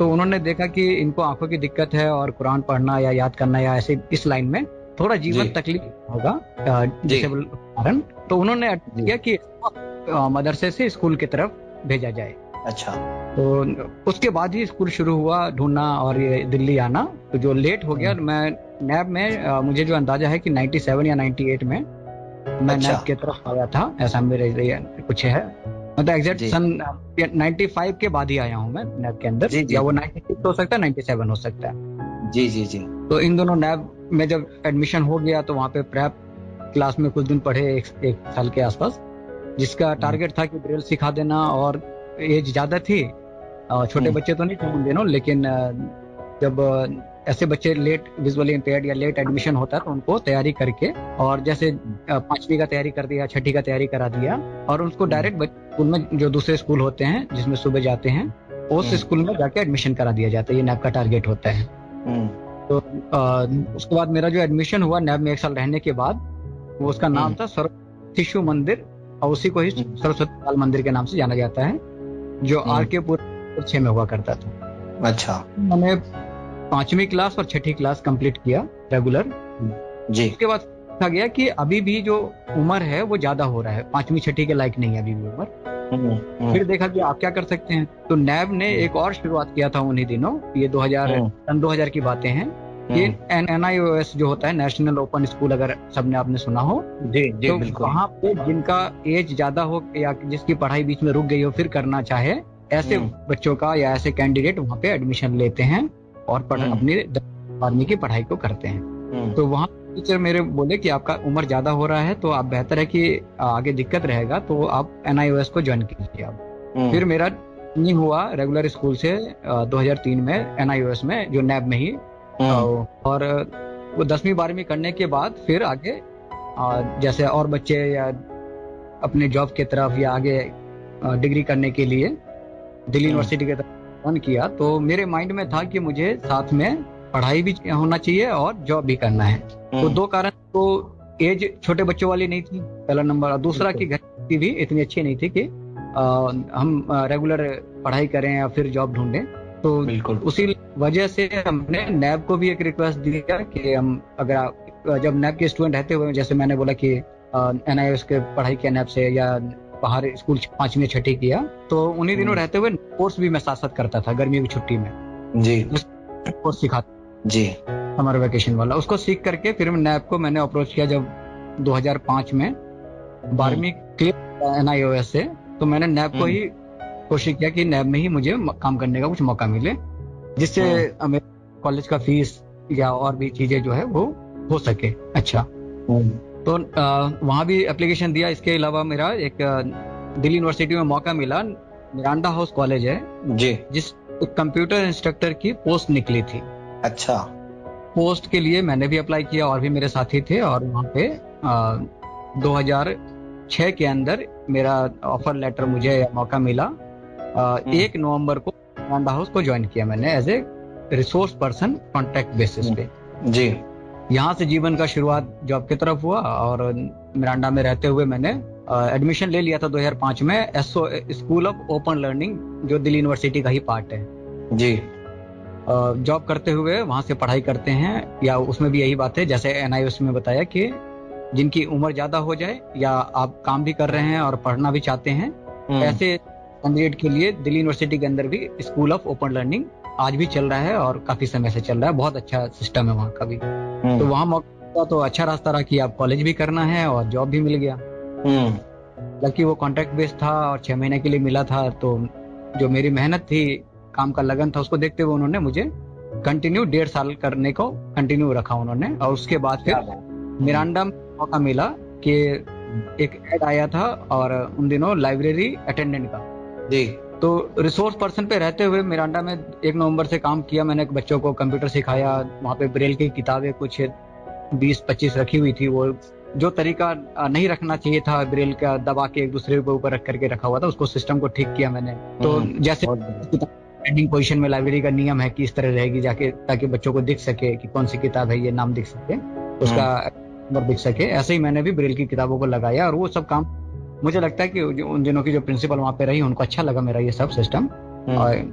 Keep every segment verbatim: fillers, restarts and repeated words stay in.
तो उन्होंने देखा कि इनको आंखों की दिक्कत है और कुरान पढ़ना या याद करना या ऐसे इस लाइन में थोड़ा जीवन तकलीफ होगा डिसेबल कारण, तो उन्होंने किया कि मदरसे से स्कूल की तरफ भेजा जाए। अच्छा। तो उसके बाद ही स्कूल शुरू हुआ ढूंढना और ये दिल्ली आना। तो जो लेट हो गया, मैं नैब में आ, मुझे जो अंदाजा है कि सत्तानवे या अट्ठानवे में मैं अच्छा। नैब की तरफ आया था, ऐसा मेरे लिए कुछ है। मतलब एग्जैक्ट सन पचानवे के बाद ही आया हूँ मैं नैब के अंदर, जी, जी, या वो छियानवे हो सकता है, सत्तानवे हो सकता है। जी जी जी। तो इन दोनों नैब में जब एडमिशन हो गया तो वहाँ पे प्रेप क्लास में कुछ दिन पढ़े, एक, एक साल के आसपास, जिसका टारगेट था कि ब्रेल सिखा देना। और एज ज्यादा थी, छोटे बच्चे तो नहीं थे उन दिनों, लेकिन जब ऐसे बच्चे लेट विजुअली इम्पेयर्ड या लेट एडमिशन होता है तो उनको तैयारी करके, और जैसे पांचवी का तैयारी कर दिया, छठी का तैयारी करा दिया, और उसको डायरेक्ट स्कूल में, जो दूसरे स्कूल होते हैं जिसमें सुबह जाते हैं, उस स्कूल में जाके एडमिशन करा दिया जाता है। ये नैब का टारगेट होता है। तो आ, उसके बाद मेरा जो एडमिशन हुआ नैब में एक साल रहने के बाद, वो उसका नाम था सरस्वती शिशु मंदिर, और उसी को ही सरस्वती बाल मंदिर के नाम से जाना जाता है, जो आर के पुर छह में हुआ करता था। अच्छा। मैंने पांचवी क्लास और छठी क्लास कंप्लीट किया रेगुलर जी। उसके बाद देखा गया कि अभी भी जो उम्र है वो ज्यादा हो रहा है, पांचवी छठी के लायक नहीं है अभी भी उम्र। फिर देखा कि आप क्या कर सकते हैं, तो नैब ने एक और शुरुआत किया था उन्हीं दिनों, ये दो हज़ार सन दो हज़ार की बातें हैं। ये एन आई ओ एस जो होता है, नेशनल ओपन स्कूल, अगर सबने आपने सुना हो, जी जी तो बिल्कुल। वहाँ पे जिनका एज ज्यादा हो या जिसकी पढ़ाई बीच में रुक गई हो, फिर करना चाहे, ऐसे बच्चों का या ऐसे कैंडिडेट वहाँ पे एडमिशन लेते हैं और पढ़ अपनी बारहवीं की पढ़ाई को करते हैं। तो वहाँ टीचर मेरे बोले कि आपका उम्र ज्यादा हो रहा है, तो आप बेहतर है कि आगे दिक्कत रहेगा तो आप एन आई ओ एस को ज्वाइन कीजिए आप। फिर मेरा नहीं हुआ रेगुलर स्कूल से दो हज़ार तीन में एन आई ओ एस में, जो नैब में ही, और वो दसवीं बारहवीं करने के बाद फिर आगे जैसे और बच्चे या अपने जॉब की तरफ या आगे डिग्री करने के लिए दिल्ली यूनिवर्सिटी की तरफ फोन किया, तो मेरे माइंड में था कि मुझे साथ में पढ़ाई भी होना चाहिए और जॉब भी करना है। तो दो कारण, तो एज छोटे बच्चों वाली नहीं थी पहला नंबर, और दूसरा कि घर की भी इतनी अच्छी नहीं थी कि आ, हम रेगुलर पढ़ाई करें या फिर जॉब ढूंढें। तो बिल्कुल उसी वजह से हमने नैब को भी एक रिक्वेस्ट दिया कि हम, अगर आप जब नैब के स्टूडेंट रहते हुए, जैसे मैंने बोला कि एन आई ओ एस के पढ़ाई किया नैब से या बाहर स्कूल पांचवी छठी किया, तो उन्हीं दिनों रहते हुए कोर्स भी मैं साथ साथ करता था गर्मियों की छुट्टी में जी, कोर्स सिखाता जी समर वेकेशन वाला। उसको सीख करके फिर नैब को मैंने अप्रोच किया जब दो हज़ार पाँच में बारहवीं क्लियर एन आई ओ एस से, तो मैंने नैब को ही कोशिश किया कि नैब में ही मुझे काम करने का कुछ मौका मिले, जिससे मेरे कॉलेज का फीस या और भी चीजें जो है वो हो सके। अच्छा, तो वहाँ भी एप्लीकेशन दिया। इसके अलावा मेरा एक दिल्ली यूनिवर्सिटी में मौका मिला, मिरांडा हाउस कॉलेज है जी, जिस कंप्यूटर इंस्ट्रक्टर की पोस्ट निकली थी। अच्छा, पोस्ट के लिए मैंने भी अप्लाई किया और भी मेरे साथी थे, और वहाँ पे आ, दो हज़ार छह के अंदर मेरा ऑफर लेटर, मुझे मौका मिला। आ, एक नवंबर को मिरांडा हाउस को ज्वाइन किया मैंने as a resource person contract basis पे जी। यहाँ से जीवन का शुरुआत जॉब की तरफ हुआ, और मिरांडा में रहते हुए मैंने एडमिशन ले लिया था दो हज़ार पाँच में S O school of open learning, जो दिल्ली यूनिवर्सिटी का ही पार्ट है जी। जॉब करते हुए वहां से पढ़ाई करते हैं, या उसमें भी यही बात है जैसे एन आई ओ एस में बताया कि जिनकी उम्र ज्यादा हो जाए या आप काम भी कर रहे हैं और पढ़ना भी चाहते हैं, ऐसे कैंडिडेट के लिए दिल्ली यूनिवर्सिटी के अंदर भी स्कूल ऑफ ओपन लर्निंग आज भी चल रहा है और काफी समय से चल रहा है। बहुत अच्छा सिस्टम है वहाँ का भी। तो वहाँ मौका तो अच्छा रास्ता रहा कि आप कॉलेज भी करना है और जॉब भी मिल गया। हालांकि वो कॉन्ट्रैक्ट बेस्ड था और छह महीने के लिए मिला था, तो जो मेरी मेहनत थी, काम का लगन था, उसको देखते हुए उन्होंने मुझे कंटिन्यू डेढ़ साल करने को कंटिन्यू रखा उन्होंने। और उसके बाद फिर मिरांडा में मौका मिला कि एक ऐड आया था, और उन दिनों लाइब्रेरी अटेंडेंट का जी। तो रिसोर्स पर्सन पे रहते हुए मिरांडा में एक नवंबर से काम किया मैंने, बच्चों को कंप्यूटर सिखाया। वहाँ पे ब्रेल की किताबें कुछ बीस पच्चीस रखी हुई थी, वो जो तरीका नहीं रखना चाहिए था, ब्रेल का दबा के एक दूसरे के ऊपर रख करके रखा हुआ था, उसको सिस्टम को ठीक किया मैंने। तो जैसे स्टैंडिंग पोजीशन में लाइब्रेरी का नियम है कि इस तरह रहेगी जाके, ताकि बच्चों को दिख सके कि कौन सी किताब है, ये नाम दिख सके, उसका नंबर दिख सके। ऐसे ही मैंने भी ब्रेल की किताबों को लगाया, और वो सब काम मुझे लगता है कि उन दिनों की जो प्रिंसिपल वहाँ पे रही, उनको अच्छा लगा मेरा ये सब सिस्टम, और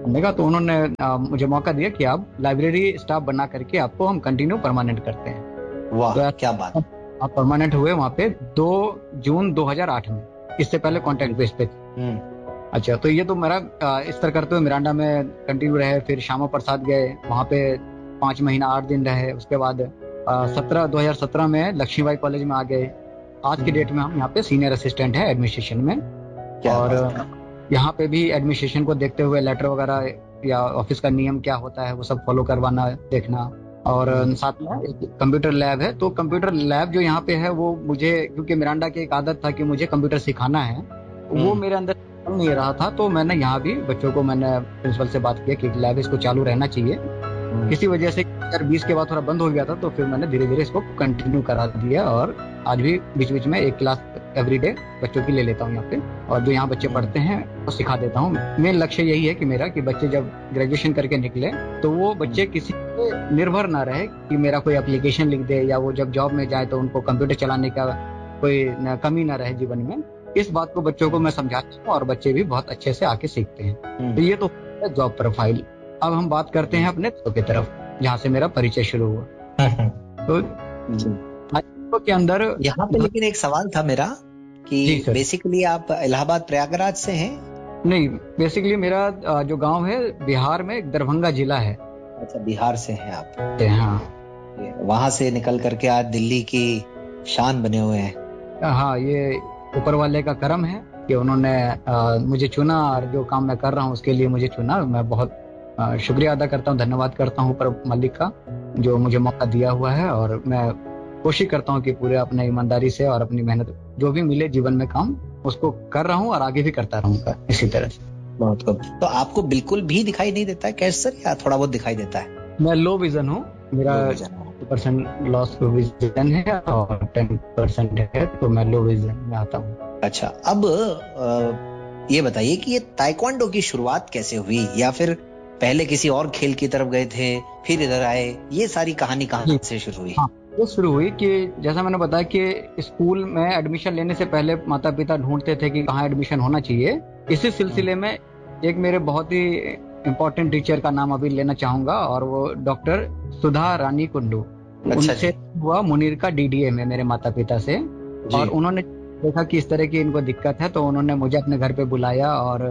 करने का, तो उन्होंने आ, मुझे मौका दिया कि आप लाइब्रेरी स्टाफ बना करके आपको हम कंटिन्यू परमानेंट करते हैं। वाह, तो क्या बात। आप परमानेंट हुए वहाँ पे दो जून दो हज़ार आठ में, इससे पहले कॉन्ट्रैक्ट बेस पे। अच्छा, तो ये तो मेरा आ, इस तरह करते हुए मिरांडा में कंटिन्यू रहे। फिर श्यामा प्रसाद गए, वहाँ पे पाँच महीना आठ दिन रहे। उसके बाद सत्रह दो हजार सत्रह में लक्ष्मीबाई कॉलेज में आ गए। आज की डेट में हम यहाँ पे सीनियर असिस्टेंट है एडमिनिस्ट्रेशन में। और यहाँ पे भी एडमिनिस्ट्रेशन को देखते हुए लेटर वगैरह या ऑफिस का नियम क्या होता है वो सब फॉलो करवाना, देखना। और साथ में एक कंप्यूटर लैब है, तो कंप्यूटर लैब जो यहाँ पे है वो मुझे, क्योंकि मिरांडा की एक आदत था कि मुझे कंप्यूटर सिखाना है, वो मेरे अंदर नहीं रहा था। तो मैंने यहाँ भी बच्चों को, मैंने प्रिंसिपल से बात किया कि लैब इसको चालू रहना चाहिए। किसी वजह से दो हज़ार बीस के बाद थोड़ा बंद हो गया था, तो फिर मैंने धीरे धीरे इसको कंटिन्यू करा दिया। और आज भी बीच बीच में एक क्लास एवरीडे बच्चों की ले लेता हूँ यहाँ पे, और जो यहाँ बच्चे पढ़ते हैं वो सिखा देता हूँ। मेन लक्ष्य यही है कि मेरा कि बच्चे जब ग्रेजुएशन करके निकले तो वो बच्चे किसी पे निर्भर ना रहे कि मेरा कोई एप्लीकेशन लिख दे, या वो जब जॉब में जाए तो उनको कंप्यूटर चलाने का कोई कमी ना रहे जीवन में। इस बात को बच्चों को मैं समझाता हूँ और बच्चे भी बहुत अच्छे से आके सीखते हैं। तो ये तो जॉब प्रोफाइल। अब हम बात करते हैं अपने की तरफ, जहाँ से मेरा परिचय शुरू हुआ। तो के अंदर यहाँ पे लेकिन एक सवाल था मेरा कि बेसिकली आप इलाहाबाद प्रयागराज से हैं? नहीं, बेसिकली मेरा जो गांव है बिहार में, दरभंगा जिला है। अच्छा, बिहार से हैं आप? हाँ, वहां से निकल करके आज दिल्ली की शान बने हुए हैं। हाँ, ये ऊपर वाले का करम है कि उन्होंने आ, मुझे चुना, और जो काम मैं कर रहा हूँ उसके लिए मुझे चुना। मैं बहुत आ, शुक्रिया अदा करता हूँ, धन्यवाद करता हूँ ऊपर मालिक का जो मुझे मौका दिया हुआ है। और मैं कोशिश करता हूँ कि पूरे अपने ईमानदारी से और अपनी मेहनत जो भी मिले जीवन में काम, उसको कर रहा हूँ और आगे भी करता रहूंगा इसी तरह से। बहुत खूब। तो आपको बिल्कुल भी दिखाई नहीं देता है कैंसर, या थोड़ा बहुत दिखाई देता है? मैं लो विजन हूँ, मेरा परसेंट लॉस विजन है और टेन परसेंट है, तो मैं लो विजन में आता हूँ। अच्छा, अब आ, ये बताइए कि ये ताइक्वांडो की शुरुआत कैसे हुई, या फिर पहले किसी और खेल की तरफ गए थे फिर इधर आए? ये सारी कहानी कहाँ से शुरू हुई? हाँ, ये शुरू हुई कि जैसा मैंने बताया कि स्कूल में एडमिशन लेने से पहले माता पिता ढूंढते थे कि कहाँ एडमिशन होना चाहिए। इसी सिलसिले में एक मेरे बहुत ही इम्पोर्टेंट टीचर का नाम अभी लेना चाहूंगा, और वो डॉक्टर सुधा रानी कुंडू। अच्छा, उनसे हुआ मुनीर का डीडीए में मेरे माता पिता से, और उन्होंने देखा कि इस तरह की इनको दिक्कत है, तो उन्होंने मुझे अपने घर पे बुलाया। और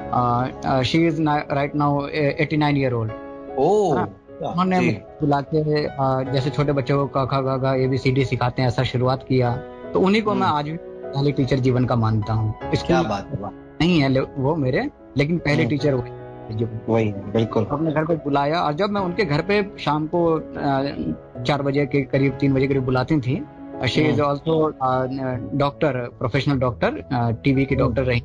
she is right now eighty nine year old. उन्होंने बुला के जैसे छोटे बच्चों को क ख ग ए बी सी डी सिखाते हैं, ऐसा शुरुआत किया। तो उन्हीं को मैं आज भी पहले टीचर जीवन का मानता हूँ। क्या बात है, नहीं है वो मेरे, लेकिन पहले टीचर वही बिल्कुल। अपने घर पे बुलाया, और जब मैं उनके घर पे शाम को चार बजे के करीब, तीन बजे करीब बुलाती थी। She is also doctor, professional doctor, TB की डॉक्टर रही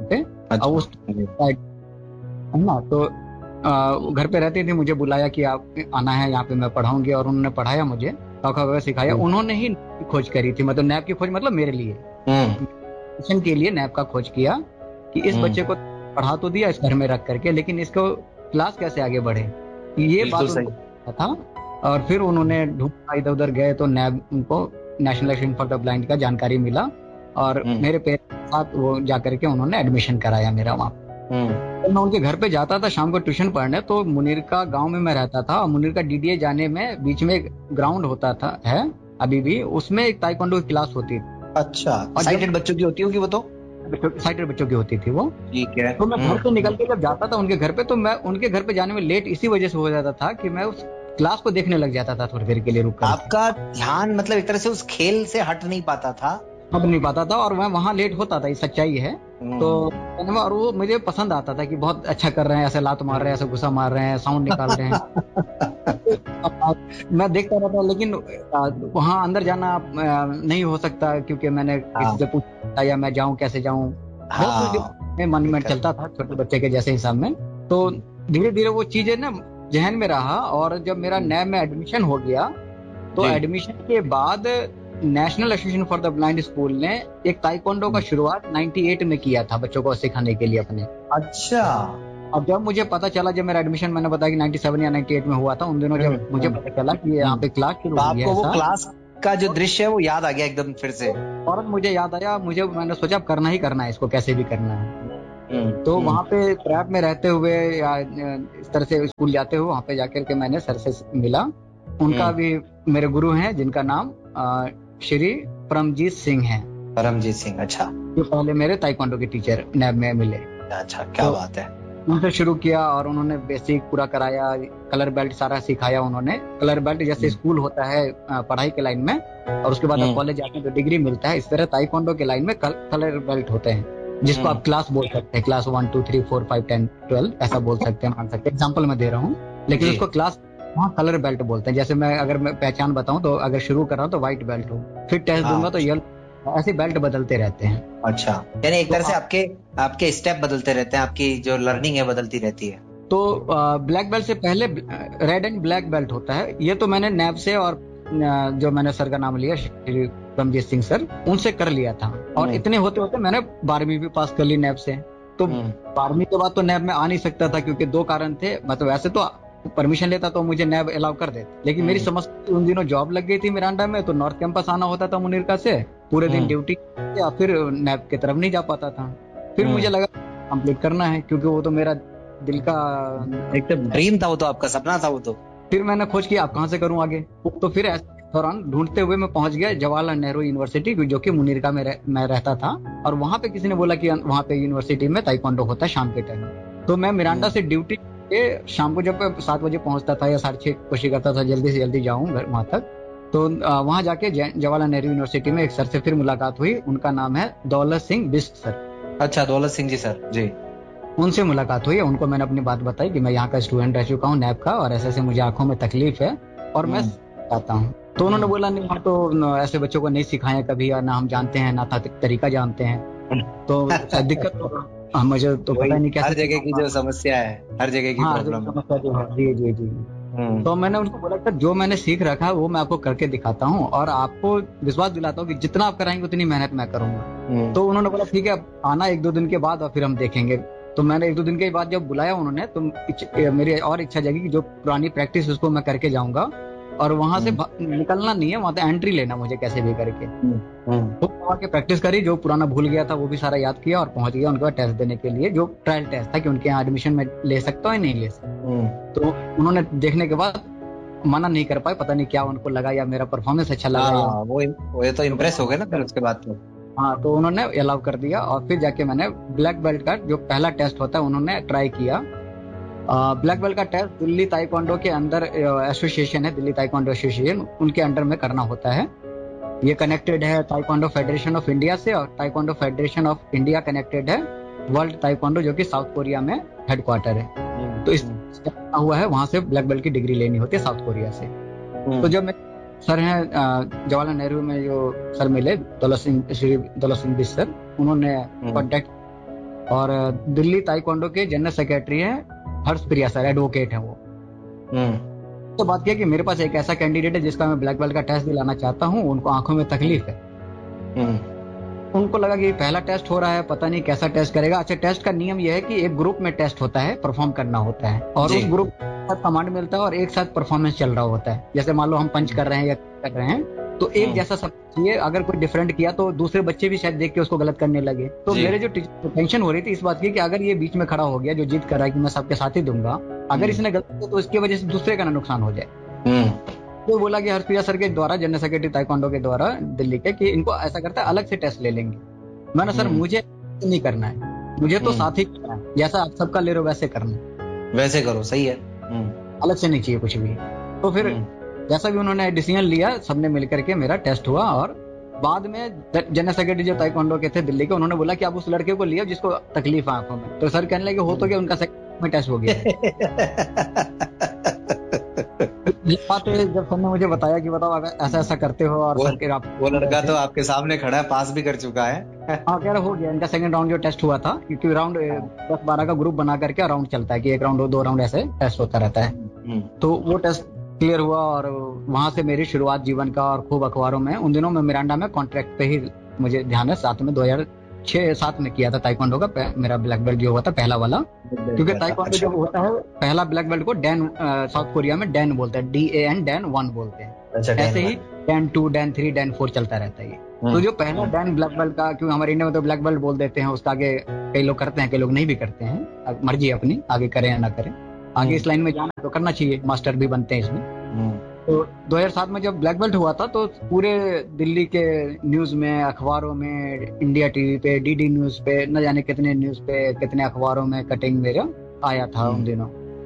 ना। तो घर पे रहती थी, मुझे बुलाया कि आप आना है यहाँ पे, मैं पढ़ाऊंगी। और उन्होंने पढ़ाया मुझे, क सिखाया। उन्होंने ही खोज करी थी, मतलब नैब की खोज, मतलब मेरे लिए मिशन के लिए नैब का खोज किया कि इस बच्चे को पढ़ा तो दिया इस घर में रख करके, लेकिन इसको क्लास कैसे आगे बढ़े, ये बात उनको था। और फिर उन्होंने ढूंढा, इधर उधर गए, तो नैब उनको national education for the blind का जानकारी मिला, और मेरे पेरेंट्स के साथ वो जाकर के उन्होंने एडमिशन कराया मेरा वहाँ। तो मैं उनके घर पे जाता था शाम को ट्यूशन पढ़ने। तो मुनीर का गांव में मैं रहता था, और मुनीर का डीडीए जाने में बीच में एक ग्राउंड होता था, है अभी भी, उसमें एक ताइक्वांडो की क्लास होती थी। अच्छा, साइटेड बच्चों की होती होगी वो? तो साइटेड बच्चों की होती थी वो, ठीक है। तो मैं घर से निकल के जब जाता था उनके घर पे, तो मैं उनके घर पे जाने में लेट इसी वजह से हो जाता था कि मैं उस क्लास को देखने लग जाता था थोड़ी देर के लिए रुक कर। आपका ध्यान मतलब एक तरह से उस खेल से हट नहीं पाता था? हट नहीं पाता था, और मैं वहाँ लेट होता था, ये सच्चाई है। तो और वो मुझे पसंद आता था कि बहुत अच्छा कर रहे हैं, ऐसे लात मार रहे हैं, ऐसे गुस्सा मार रहे हैं, साउंड निकाल रहे हैं। मैं देखता रहता, लेकिन वहाँ अंदर जाना नहीं हो सकता, क्योंकि मैंने किसी से पूछा या मैं जाऊँ कैसे जाऊँ, बहुत मन में चलता था छोटे बच्चे के जैसे हिसाब में। तो धीरे धीरे वो चीजें ना जहन में रहा। और जब मेरा नैब में एडमिशन हो गया, तो एडमिशन के बाद national association for the blind school ने एक ताइक्वांडो का शुरुआत अट्ठानवे में किया था बच्चों को सिखाने के लिए अपने। अच्छा। अब जब मुझे पता चला, जब मेरा एडमिशन मैंने बताया कि सत्तानवे या अट्ठानवे में हुआ था, उन दिनों जब मुझे पता चला कि यहाँ पे क्लास शुरू हुई है, आपको वो क्लास का जो दृश्य है वो याद आ गया एकदम फिर से? और मुझे याद आया, मुझे मैंने सोचा अब करना ही करना है इसको, कैसे भी करना है। तो वहाँ पे ट्रैप में रहते हुए या इस तरह से स्कूल जाते हुए वहाँ पे जाकर के मैंने सर से मिला। उनका भी मेरे गुरु हैं जिनका नाम श्री परमजीत सिंह है। परमजीत सिंह, अच्छा। जो पहले मेरे ताइक्वांडो के टीचर नैब में मिले। अच्छा, क्या तो बात है। उनसे शुरू किया और उन्होंने बेसिक पूरा कराया, कलर बेल्ट सारा सिखाया उन्होंने। कलर बेल्ट जैसे स्कूल होता है पढ़ाई के लाइन में और उसके बाद आप कॉलेज जाते हैं तो डिग्री मिलता है, इस तरह ताइक्वांडो के लाइन में कलर बेल्ट होते हैं जिसको आप क्लास बोल सकते हैं। Class one two three four five ten twelve ऐसा बोल सकते हैं, मान सकते हैं। एग्जाम्पल मैं दे रहा हूँ, लेकिन उसको क्लास वहाँ कलर बेल्ट बोलते हैं। जैसे मैं अगर मैं पहचान बताऊं तो अगर शुरू कर रहा हूँ तो व्हाइट बेल्ट हो, फिर टेस्ट दूंगा तो येलो, ऐसे बेल्ट बदलते रहते हैं। अच्छा, यानी एक तरह से आपके आपके स्टेप बदलते रहते हैं, आपकी जो लर्निंग है बदलती रहती है। तो ब्लैक बेल्ट से पहले रेड एंड ब्लैक बेल्ट होता है। ये तो मैंने नैब से और जो मैंने सर का नाम लिया श्री परमजीत सिंह सर, उनसे कर लिया था। और इतने होते होते मैंने बारहवीं भी पास कर ली नैब से। तो बारहवीं के बाद तो नैब में आ नहीं सकता था क्योंकि दो कारण थे। मतलब वैसे तो परमिशन लेता तो मुझे नैब अलाउ कर देते, लेकिन मेरी समस्या उन दिनों जॉब लग गई थी मिरांडा में, तो नॉर्थ कैंपस आना होता था मुनीरका से, पूरे दिन ड्यूटी या फिर नैब की तरफ नहीं जा पाता था। फिर मुझे लगा कंप्लीट करना है क्योंकि वो तो मेरा दिल का एकदम ड्रीम था, वो तो आपका सपना था वो तो। फिर मैंने खोज किया अब कहाँ से करूं आगे। तो फिर दौरान ढूंढते हुए मैं पहुंच गया जवाहरलाल नेहरू यूनिवर्सिटी, जो कि मुनीरका में रह, मैं रहता था। और वहां पे किसी ने बोला कि वहां पे यूनिवर्सिटी में ताइक्वांडो होता है शाम के टाइम। तो मैं मिरांडा से ड्यूटी के शाम को जब सात बजे पहुंचता था या साढ़े छह कोशिश करता था जल्दी से जल्दी जाऊं घर वहां तक। तो वहां जाके जवाहरलाल नेहरू यूनिवर्सिटी में एक सर से फिर मुलाकात हुई। उनका नाम है दौलत सिंह बिष्ट सर। अच्छा, दौलत सिंह जी सर जी। उनसे मुलाकात हुई, उनको मैंने अपनी बात बताई कि मैं यहाँ का स्टूडेंट रह चुका हूँ नैब का, और ऐसे ऐसे मुझे आंखों में तकलीफ है और मैं चाहता हूँ। तो उन्होंने बोला नहीं, हम तो ऐसे बच्चों को नहीं सिखाए कभी, या ना हम जानते हैं ना तरीका जानते हैं, तो दिक्कत तो मुझे तो पता नहीं क्या। हर जगह की जो समस्या है, हर जगह की प्रॉब्लम समस्या जो है। जी जी जी। तो मैंने उनको बोला था जो मैंने सीख रखा है वो मैं आपको करके दिखाता हूँ और आपको विश्वास दिलाता हूँ कि जितना आप कराएंगे उतनी मेहनत मैं करूंगा। तो उन्होंने बोला ठीक है, आना एक दो दिन के बाद और फिर हम देखेंगे। तो मैंने एक दो दिन के बाद जब बुलाया उन्होंने, तो मेरी और इच्छा जगी कि जो पुरानी प्रैक्टिस उसको मैं करके जाऊंगा और वहां से निकलना नहीं है, वहां से एंट्री लेना मुझे कैसे भी करके। तो वहां के प्रैक्टिस करी, जो पुराना भूल गया था वो भी सारा याद किया और पहुंच गया उनके बाद टेस्ट देने के लिए, जो ट्रायल टेस्ट था कि उनके यहाँ एडमिशन में ले सकता हूँ या नहीं ले सकता। तो उन्होंने देखने के बाद मना नहीं कर पाए, पता नहीं क्या उनको लगा या मेरा परफॉर्मेंस अच्छा लगा या वो वो तो इम्प्रेस हो गए ना फिर उसके बाद तो। हाँ, तो उन्होंने अलाउ कर दिया और फिर जाके मैंने ब्लैक बेल्ट का जो पहला टेस्ट होता है उन्होंने ट्राई किया। ब्लैक बेल्ट का टेस्ट दिल्ली ताइक्वांडो के अंदर एसोसिएशन है, दिल्ली ताइक्वांडो एसोसिएशन, उनके अंडर में करना होता है। ये कनेक्टेड है ताइक्वांडो फेडरेशन ऑफ इंडिया से, और taekwondo federation of India connected है वर्ल्ड ताइक्वांडो, जो कि साउथ कोरिया में हेडक्वार्टर है। तो इस हुआ है वहां से ब्लैक बेल्ट की डिग्री लेनी होती है साउथ कोरिया से। तो जब मैं सर हैं जवाहरलाल नेहरू में जो सर मिले, दौलत सिंह श्री दौलत सिंह बिष्ट सर, उन्होंने कॉन्टेक्ट, और दिल्ली ताइक्वांडो के जनरल सेक्रेटरी है हर्ष प्रिया सर, एडवोकेट है वो। तो बात किया कि मेरे पास एक ऐसा कैंडिडेट है जिसका मैं ब्लैक बेल्ट का टेस्ट दिलाना चाहता हूँ, उनको आंखों में तकलीफ है। उनको लगा कि पहला टेस्ट हो रहा है, पता नहीं कैसा टेस्ट करेगा। अच्छा, टेस्ट का नियम यह है कि एक ग्रुप में टेस्ट होता है, परफॉर्म करना होता है, और उस ग्रुप का कमांड मिलता है और एक साथ परफॉर्मेंस चल रहा होता है। जैसे मान लो हम पंच कर रहे हैं या कर रहे हैं, तो एक जैसा सब चाहिए। अगर कोई डिफरेंट किया तो दूसरे बच्चे भी शायद देख के उसको गलत करने लगे। तो मेरे जो टेंशन हो रही थी इस बात की कि अगर ये बीच में खड़ा हो गया जो जिद कर रहा है कि मैं सबके साथ ही दूंगा, अगर इसने गलत किया तो इसकी वजह से दूसरे का ना नुकसान हो जाए। तो बोला कि हर्षप्रिया सर के द्वारा, जनरल सेक्रेटरी ताइक्वांडो के द्वारा दिल्ली के, कि इनको ऐसा करता है अलग से टेस्ट ले लेंगे। मैंने सर मुझे नहीं करना है, मुझे तो साथ ही करना है, जैसा आप सबका ले रहे हो वैसे करना, वैसे करो, सही है, अलग से नहीं चाहिए कुछ भी। तो फिर जैसा भी उन्होंने डिसीजन लिया, सबने मिलकर के मेरा टेस्ट हुआ। और बाद में जनरल सेक्रेटरी जो ताइक्वांडो के थे दिल्ली के, उन्होंने बोला कि आप उस लड़के को लिया जिसको तकलीफ है आंखों में। तो सर कहने लगे हो तो क्या, उनका सेकंड में टेस्ट हो गया। बात जब सर ने मुझे बताया कि बताओ अगर ऐसा ऐसा करते हो, और सर के आप वो लड़का तो आपके सामने खड़ा है, पास भी कर चुका है। हाँ, कह रहा हो गया इनका सेकंड राउंड जो टेस्ट हुआ था, क्योंकि राउंड दस बारह का ग्रुप बना करके राउंड चलता है कि एक राउंड हो, दो राउंड ऐसे टेस्ट होता रहता है। तो वो टेस्ट क्लियर हुआ और वहां से मेरी शुरुआत जीवन का, और खूब अखबारों में। उन दिनों में मिरांडा में कॉन्ट्रैक्ट पे ही मुझे ध्यान है, साथ में दो हजार छह सात में किया था ताइक्वांडो का मेरा ब्लैक बेल्ट जो हुआ था पहला वाला। क्योंकि ताइक्वांडो जो होता है पहला ब्लैक बेल्ट को डैन, साउथ कोरिया में डैन बोलते हैं, D A N, Dan one बोलते हैं। अच्छा, ऐसे ही Dan to, Dan three, Dan four चलता रहता है। तो जो पहला डैन ब्लैक बेल्ट का, क्योंकि हमारे इंडिया में तो ब्लैक बेल्ट बोल देते हैं, उसका आगे कई लोग करते हैं, कई लोग नहीं भी करते हैं, मर्जी अपनी, आगे करें या ना करें। आगे इस लाइन में जाना तो करना चाहिए, मास्टर भी बनते हैं इसमें। तो दो हज़ार सात में जब ब्लैक बेल्ट हुआ था तो पूरे दिल्ली के न्यूज में, अखबारों में, इंडिया टीवी पे, डीडी न्यूज पे, न जाने कितने न्यूज पे, कितने अखबारों में कटिंग मेरा आया था उन दिनों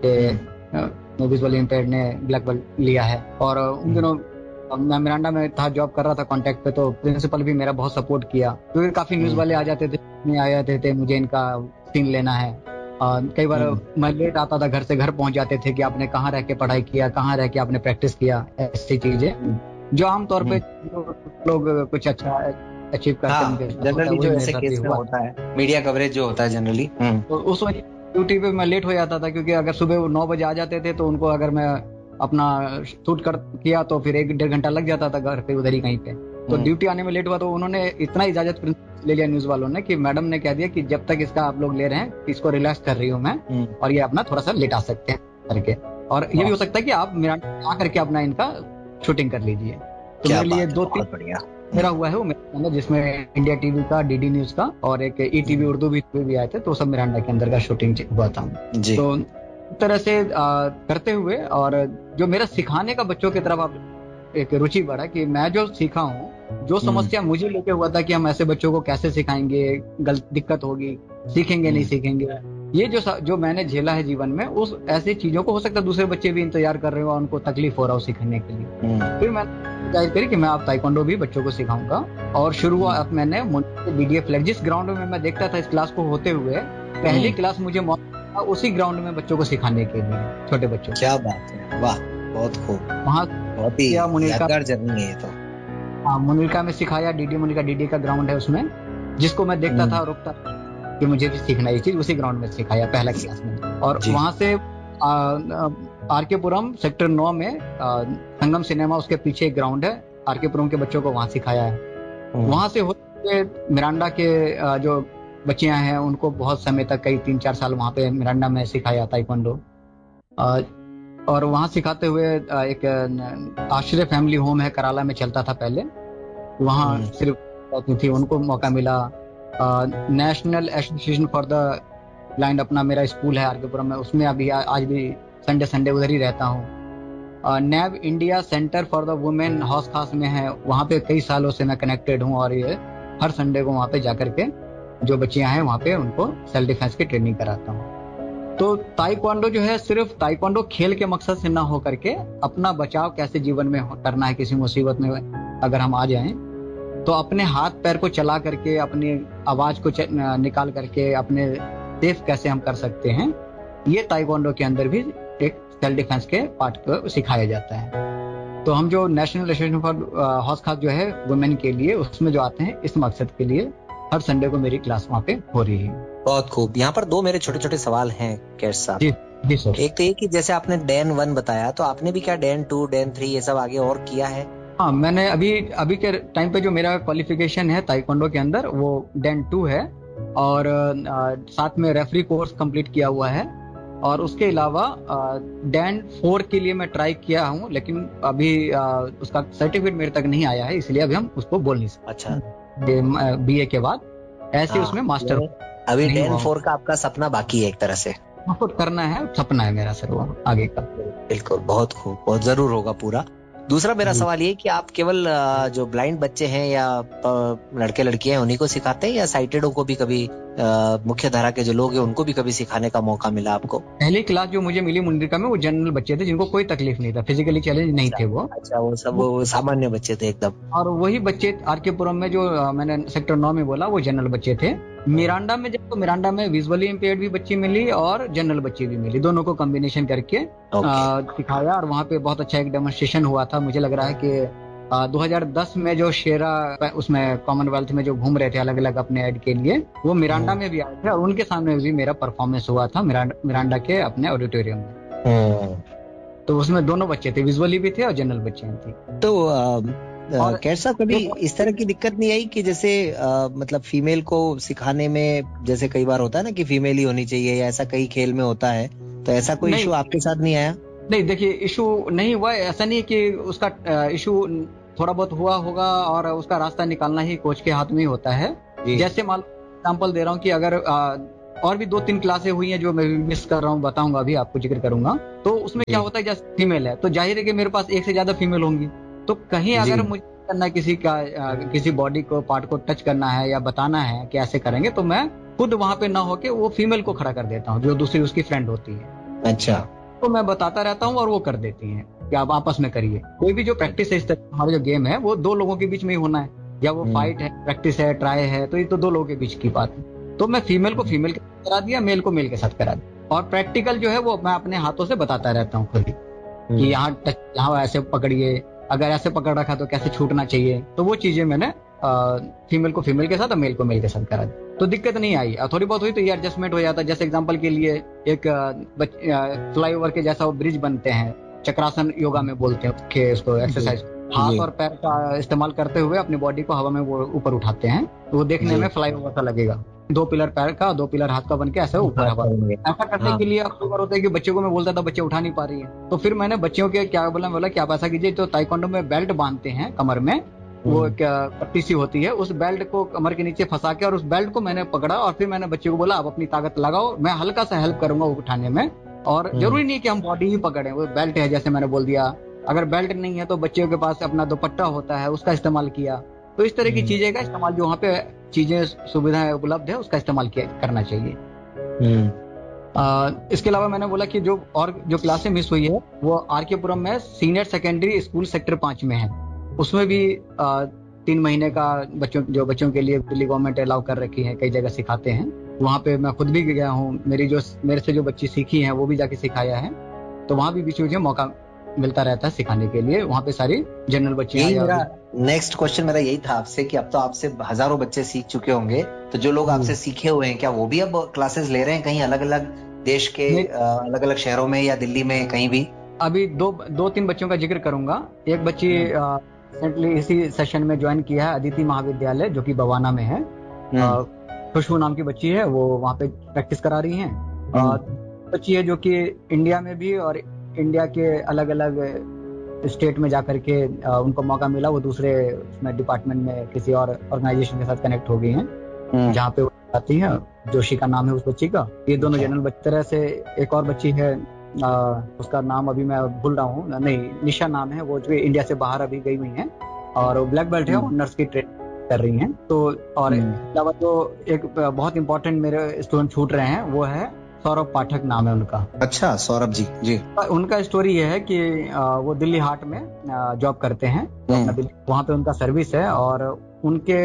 के विजुअल इम्पेयर्ड ने ब्लैक बेल्ट लिया है। और उन दिनों मैं मिरांडा में था, जॉब कर रहा था कॉन्टेक्ट पे, तो प्रिंसिपल भी मेरा बहुत सपोर्ट किया, क्योंकि काफी न्यूज वाले आ जाते थे, आ जाते थे मुझे इनका सीन लेना है। आ, कई बार मैं लेट आता था घर से, घर पहुंच जाते थे कि आपने कहाँ रह के पढ़ाई किया, कहाँ रह के आपने प्रैक्टिस किया, ऐसी चीजें जो आमतौर पे लोग कुछ अच्छा अचीव करते हैं। जनरली जो ऐसे केस में होता है, मीडिया कवरेज जो होता है जनरली, तो उस वजह ड्यूटी पे मैं लेट हो जाता था, क्योंकि अगर सुबह नौ बजे आ जाते थे तो उनको अगर मैं अपना शूट कर किया तो फिर एक डेढ़ घंटा लग जाता था घर पे उधर ही कहीं पे। तो ड्यूटी आने में लेट हुआ तो उन्होंने इतना इजाजत ले लिया न्यूज वालों ने कि मैडम ने कह दिया कि जब तक इसका आप लोग ले रहे हैं, इसको रिलैक्स कर रही हूँ मैं, और ये अपना थोड़ा सा लेट आ सकते हैं करके, और ये भी हो सकता है कि आप मेरा आ करके अपना इनका शूटिंग कर लीजिए। तो मेरे लिए दो तीन बढ़िया मेरा हुआ है वो, जिसमें इंडिया टीवी का, डीडी न्यूज का, और एक ई टीवी उर्दू भी, भी आए थे, तो सब मिरांडा के अंदर का शूटिंग हुआ था। तो इस तरह से आ, करते हुए, और जो मेरा सिखाने का बच्चों की तरफ आप एक रुचि बढ़ा, कि मैं जो सीखा हूँ, जो समस्या मुझे लेके हुआ था कि हम ऐसे बच्चों को कैसे सिखाएंगे, गलत दिक्कत होगी, सीखेंगे नहीं सीखेंगे, ये जो जो मैंने झेला है जीवन में, उस ऐसी चीजों को हो सकता है दूसरे बच्चे भी इंतजार कर रहे हो, उनको तकलीफ हो रहा हो सीखने के लिए। फिर मैंने जाहिर करी कि मैं आप ताइक्वांडो भी बच्चों को सिखाऊंगा, और शुरुआत मैंने बीडीएफ फ्लैग, जिस ग्राउंड में मैं देखता था इस क्लास को होते हुए, पहली क्लास मुझे उसी ग्राउंड में बच्चों को सिखाने के लिए, छोटे बच्चों। क्या बात है, वाह, बहुत खूब। वहाँ बहुत ही यादगार जर्नी है ये तो। हाँ, मुनिका में सिखाया, डीडी मुनिका, डीडी का ग्राउंड है उसमें, जिसको मैं देखता था, रुकता कि मुझे भी सीखना ये चीज, उसी ग्राउंड में सिखाया पहला क्लास में। और वहां से आर के पुरम सेक्टर नौ में संगम सिनेमा, उसके पीछे एक ग्राउंड है, आर के पुरम के बच्चों को वहां सिखाया है। वहां से होते मिरांडा के जो बच्चियां हैं उनको बहुत समय तक, कई तीन चार साल वहां पे मिरांडा में सिखाया ताइक्वांडो। और वहां सिखाते हुए एक आश्रय फैमिली होम है, कराला में चलता था पहले, वहां सिर्फ थी, उनको मौका मिला। National association for the blind अपना मेरा स्कूल है आरकेपुरम में, उसमें अभी आज भी संडे संडे उधर ही रहता हूँ। नैब India centre for the women हौस खास में है, वहाँ पे कई सालों से मैं कनेक्टेड हूँ, और ये हर संडे को वहाँ पे जाकर के जो बच्चियां हैं वहाँ पे उनको सेल्फ डिफेंस की ट्रेनिंग कराता हूँ। तो ताइक्वांडो जो है सिर्फ ताइक्वांडो खेल के मकसद से ना हो करके, अपना बचाव कैसे जीवन में करना है, किसी मुसीबत में अगर हम आ जाएं तो अपने हाथ पैर को चला करके, अपनी आवाज को निकाल करके अपने सेफ कैसे हम कर सकते हैं, ये ताइक्वांडो के अंदर भी एक सेल्फ डिफेंस के पार्ट को सिखाया जाता है। तो हम जो नेशनल एसोसिएशन फॉर हौस खास जो है वुमेन के लिए, उसमें जो आते हैं, इस मकसद के लिए हर संडे को मेरी क्लास वहाँ पे हो रही है। बहुत खूब। यहाँ पर दो मेरे छोटे छोटे सवाल हैं कैश साहब। जी जी सर। एक तो ये कि जैसे आपने डैन वन बताया, तो आपने भी क्या डैन टू, डैन थ्री ये सब आगे और किया है? हाँ, मैंने अभी अभी के टाइम पे जो मेरा क्वालिफिकेशन है ताइक्वांडो के अंदर, वो डैन टू है, और आ, साथ में रेफरी कोर्स कंप्लीट किया हुआ है। और उसके अलावा डैन फोर के लिए मैं ट्राई किया हूँ, लेकिन अभी आ, उसका सर्टिफिकेट मेरे तक नहीं आया है, इसलिए अभी हम उसको बोल नहीं सकते। अच्छा, बीए के बाद ऐसे उसमें मास्टर। अभी डैन फोर का आपका सपना बाकी है एक तरह से? करना है, सपना है मेरा सर वो आगे का। बिल्कुल, बहुत खूब, बहुत जरूर होगा पूरा। दूसरा मेरा सवाल ये कि आप केवल जो ब्लाइंड बच्चे हैं या लड़के लड़कियां हैं उन्हीं को सिखाते हैं, या साइटेडों को भी कभी, मुख्य धारा के जो लोग हैं उनको भी कभी सिखाने का मौका मिला आपको? पहली क्लास जो मुझे मिली मुंडिका में, वो जनरल बच्चे थे जिनको कोई तकलीफ नहीं था, फिजिकली चैलेंज नहीं थे वो। अच्छा, वो सब वो सामान्य बच्चे थे एकदम। और वही बच्चे आर के पुरम में जो मैंने सेक्टर नौ में बोला, वो जनरल बच्चे थे। मिरांडा में जब, तो मिरांडा में विजुअली इम्पेयर्ड भी बच्ची मिली और जनरल बच्ची भी मिली, दोनों को कॉम्बिनेशन करके सिखाया। और वहाँ पे बहुत अच्छा एक डेमोन्स्ट्रेशन हुआ था। मुझे लग रहा है कि दो हज़ार दस में जो शेरा उसमें कॉमनवेल्थ में जो घूम रहे थे अलग अलग अपने ऐड के लिए, वो मिरांडा में भी आए थे, और उनके सामने भी मेरा परफॉर्मेंस हुआ था मिरांडा, मिरांडा के अपने ऑडिटोरियम में। तो उसमें दोनों बच्चे थे, विजुअली भी थे और जनरल बच्चे थी। तो कैसा कभी इस तरह की दिक्कत नहीं आई कि जैसे आ, मतलब फीमेल को सिखाने में, जैसे कई बार होता है ना कि फीमेल ही होनी चाहिए, या ऐसा कई खेल में होता है, तो ऐसा कोई इशू आपके साथ नहीं आया? नहीं देखिए, इशू नहीं हुआ, ऐसा नहीं कि उसका इशू थोड़ा बहुत हुआ होगा और उसका रास्ता निकालना ही कोच के हाथ में ही होता है। जैसे मान एग्जाम्पल दे रहा हूँ कि अगर आ, और भी दो तीन क्लासें हुई हैं जो मैं मिस कर रहा हूँ, बताऊंगा अभी आपको, जिक्र करूंगा। तो उसमें क्या होता है, जैसे फीमेल है तो जाहिर है कि मेरे पास एक से ज्यादा फीमेल होंगी, तो कहीं अगर मुझे करना किसी का आ, किसी बॉडी को पार्ट को टच करना है या बताना है कि ऐसे करेंगे, तो मैं खुद वहां पे ना होके वो फीमेल को खड़ा कर देता हूँ जो दूसरी उसकी फ्रेंड होती है। अच्छा। तो मैं बताता रहता हूँ और वो कर देती हैं कि आप आपस में करिए। कोई भी जो प्रैक्टिस है, इस तरह हमारा जो गेम है वो दो लोगों के बीच में ही होना है, या वो फाइट है, प्रैक्टिस है, ट्राई है, तो ये तो दो लोगों के बीच की बात है। तो मैं फीमेल को फीमेल के साथ करा दिया, मेल को मेल के साथ करा दिया। और प्रैक्टिकल जो है वो मैं अपने हाथों से बताता रहता हूँ खुद ही कि यहाँ टच, यहाँ ऐसे पकड़िए, अगर ऐसे पकड़ रखा तो कैसे छूटना चाहिए। तो वो चीजें मैंने फीमेल को फीमेल के साथ और मेल को मेल के साथ करा दी, तो दिक्कत नहीं आई। थोड़ी बहुत हुई तो ये एडजस्टमेंट हो जाता है। जैसे एग्जांपल के लिए एक फ्लाईओवर के जैसा ब्रिज बनते हैं, चक्रासन योगा में बोलते हैं कि उसको एक्सरसाइज, हाथ और पैर का इस्तेमाल करते हुए अपनी बॉडी को हवा में वो ऊपर उठाते हैं, तो वो देखने में फ्लाईओवर सा लगेगा। दो पिलर पैर का, दो पिलर हाथ का बन के ऐसे ऊपर हवा। ऐसा करने के लिए अक्सर होता है कि बच्चों को मैं बोलता था बच्चे उठा नहीं पा रही है, तो फिर मैंने बच्चों के क्या बोला, बोला कि आप ऐसा कीजिए, तो ताइक्वांडो में बेल्ट बांधते हैं कमर में, वो क्या पट्टी सी होती है, उस बेल्ट को कमर के नीचे फंसा के और उस बेल्ट को मैंने पकड़ा और फिर मैंने बच्चे को बोला आप अपनी ताकत लगाओ, मैं हल्का सा हेल्प करूंगा उठाने में, और जरूरी नहीं कि हम बॉडी ही पकड़े, वो बेल्ट है जैसे मैंने बोल दिया। अगर बेल्ट नहीं है तो बच्चों के पास अपना दुपट्टा होता है, उसका इस्तेमाल किया। तो इस तरह की चीजें का इस्तेमाल, जो वहाँ पे चीजें सुविधाएं उपलब्ध है उसका इस्तेमाल किया करना चाहिए। आ, इसके अलावा मैंने बोला कि जो और जो क्लासें मिस हुई है वो आर के पुरम में सीनियर सेकेंडरी स्कूल सेक्टर पांच में है। उसमें भी आ, तीन महीने का बच्चों जो बच्चों के लिए दिल्ली गवर्नमेंट अलाउ कर रखी है, कई जगह सिखाते हैं। वहाँ पे मैं खुद भी गया हूँ, मेरी जो मेरे से जो बच्ची सीखी हैं वो भी जाके सिखाया है, तो वहाँ भी बीच बीच में मौका मिलता रहता है सिखाने के लिए। वहाँ पे सारी जनरल बच्चे। मेरा नेक्स्ट क्वेश्चन मेरा यही था आपसे कि अब तो आपसे हजारों बच्चे सीख चुके होंगे, तो जो लोग आपसे सीखे हुए हैं क्या वो भी अब क्लासेस ले रहे हैं कहीं अलग अलग देश के अलग अलग शहरों में या दिल्ली में कहीं भी? अभी दो दो तीन बच्चों का जिक्र करूंगा। एक बच्ची रिसेंटली इसी सेशन में ज्वाइन किया है, अदिति महाविद्यालय जो कि बवाना में है। खुशबू नाम की बच्ची है, वो वहाँ पे प्रैक्टिस करा रही है। बच्ची है जो कि इंडिया में भी और इंडिया के अलग अलग स्टेट में जाकर के उनको मौका मिला, वो दूसरे उसमें डिपार्टमेंट में किसी और ऑर्गेनाइजेशन के साथ कनेक्ट हो गई हैं, जहाँ पे वो आती है। जोशी का नाम है उस बच्ची का। ये दोनों जनरल बच्ची तरह से। एक और बच्ची है, आ, उसका नाम अभी मैं भूल रहा हूँ, नहीं निशा नाम है, वो जो इंडिया से बाहर अभी गई हुई है और ब्लैक बेल्ट है, वो नर्स की ट्रेनिंग कर रही हैं। तो और अलावा जो एक बहुत इंपॉर्टेंट मेरे स्टूडेंट छूट रहे हैं वो है सौरभ पाठक नाम है उनका। अच्छा, सौरभ जी जी। उनका स्टोरी ये है कि वो दिल्ली हाट में जॉब करते हैं, वहाँ पे उनका सर्विस है, और उनके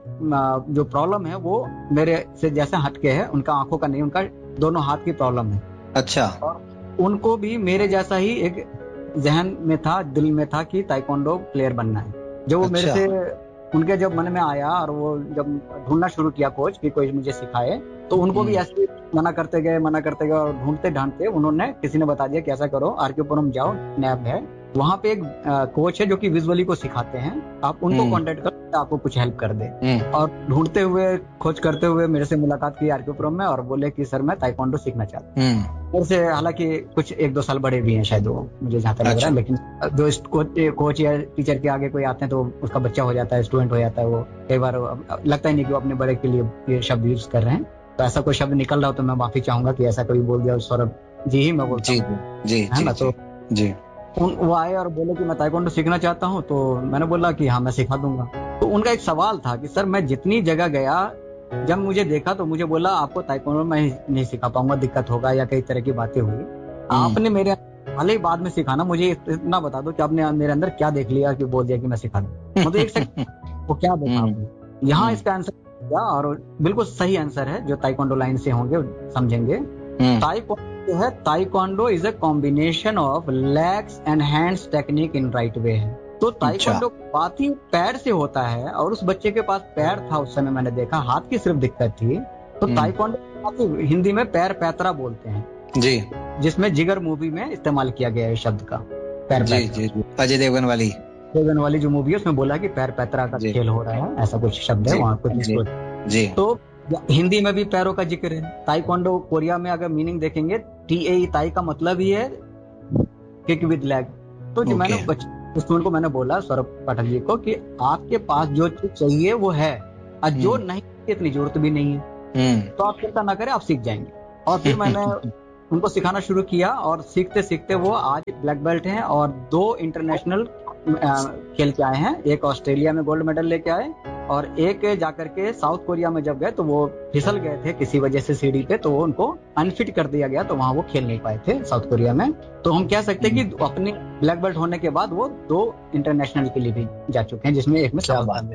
जो प्रॉब्लम है वो मेरे से जैसे हटके है। उनका आंखों का नहीं, उनका दोनों हाथ की प्रॉब्लम है। अच्छा। और उनको भी मेरे जैसा ही एक जहन में था, दिल में था कि ताइक्वांडो प्लेयर बनना है। जो वो अच्छा। मेरे से उनके जब मन में आया और वो जब ढूंढना शुरू किया कोच कि कोई मुझे सिखाए, तो उनको भी ऐसे मना करते गए मना करते गए और ढूंढते ढांढते उन्होंने किसी ने बता दिया कि ऐसा करो, आर के पुरम जाओ, नैब है वहाँ पे एक कोच है जो कि विजुअली को सिखाते हैं, आप उनको कांटेक्ट करो, आपको कुछ हेल्प कर दे। और ढूंढते हुए खोज करते हुए मेरे से मुलाकात की आर के पुरम में और बोले कि सर मैं ताइक्वांडो सीखना चाहता हूँ। मेरे से हालांकि कुछ एक दो साल बड़े भी हैं शायद वो, मुझे जहाँ तक लग रहा है, लेकिन जो कोच या टीचर के आगे कोई आते हैं तो उसका बच्चा हो जाता है, स्टूडेंट हो जाता है, वो कई बार लगता ही नहीं कि वो अपने बड़े के लिए ये शब्द यूज कर रहे हैं। तो ऐसा कोई शब्द निकल रहा हो तो मैं माफी चाहूंगा कि ऐसा कोई बोल दिया। सौरभ जी ही मैं बोलता हूँ, जी है ना। तो जी वो आए और बोले कि मैं ताइक्वांडो सीखना चाहता हूँ, तो मैंने बोला कि हाँ मैं सिखा दूंगा। तो उनका एक सवाल था कि सर मैं जितनी जगह गया, जब मुझे देखा तो मुझे बोला आपको ताइक्वांडो मैं नहीं सिखा पाऊंगा, दिक्कत होगा, या कई तरह की बातें हुई। आपने मेरे हाल ही बाद में सिखाना, मुझे इतना बता दो कि आपने मेरे अंदर क्या देख लिया कि बोल दिया कि मैं सिखा दूं। मुझे एक सेकंड वो क्या देखा यहाँ, इसका आंसर क्या, और बिल्कुल सही आंसर है जो ताइक्वांडो लाइन से होंगे समझेंगे। ताइक्वांडो है, taekwondo is a combination of legs and hands technique in right way है। तो ताइक्वांडो बात ही पैर से होता है, और उस बच्चे के पास पैर था उस समय, मैंने देखा हाथ की सिर्फ दिक्कत थी। तो ताइक्वांडो हिंदी में पैर पैतरा बोलते हैं जी, जिसमें जिगर मूवी में इस्तेमाल किया गया है शब्द का, पैर जी, जी, अजय देवगन वाली देवगन वाली जो मूवी है उसमें बोला कि पैर पैतरा का खेल हो रहा है, ऐसा कुछ शब्द है वहाँ कुछ जी। तो हिंदी में भी पैरों का जिक्र है। ताइक्वांडो कोरिया में अगर मीनिंग देखेंगे, टी ए ताई का मतलब ही है किक विद लेग। तो जो मैंने स्टूडेंट को मैंने बोला सौरभ पाठक जी को कि आपके पास जो चीज चाहिए वो है और जो नहीं इतनी जरूरत भी नहीं है, तो आप चिंता ना करें, आप सीख जाएंगे। और फिर मैंने उनको सिखाना शुरू किया और सीखते सीखते वो आज ब्लैक बेल्ट हैं और दो इंटरनेशनल खेल के आए हैं। एक ऑस्ट्रेलिया में गोल्ड मेडल लेके आए और एक जाकर के साउथ कोरिया में जब गए तो वो फिसल गए थे किसी वजह से सीढ़ी पे, तो वो उनको अनफिट कर दिया गया, तो वहां वो खेल नहीं पाए थे साउथ कोरिया में। तो हम कह सकते हैं कि अपने ब्लैक बेल्ट होने के बाद वो दो इंटरनेशनल के लिए भी जा चुके हैं, जिसमें एक में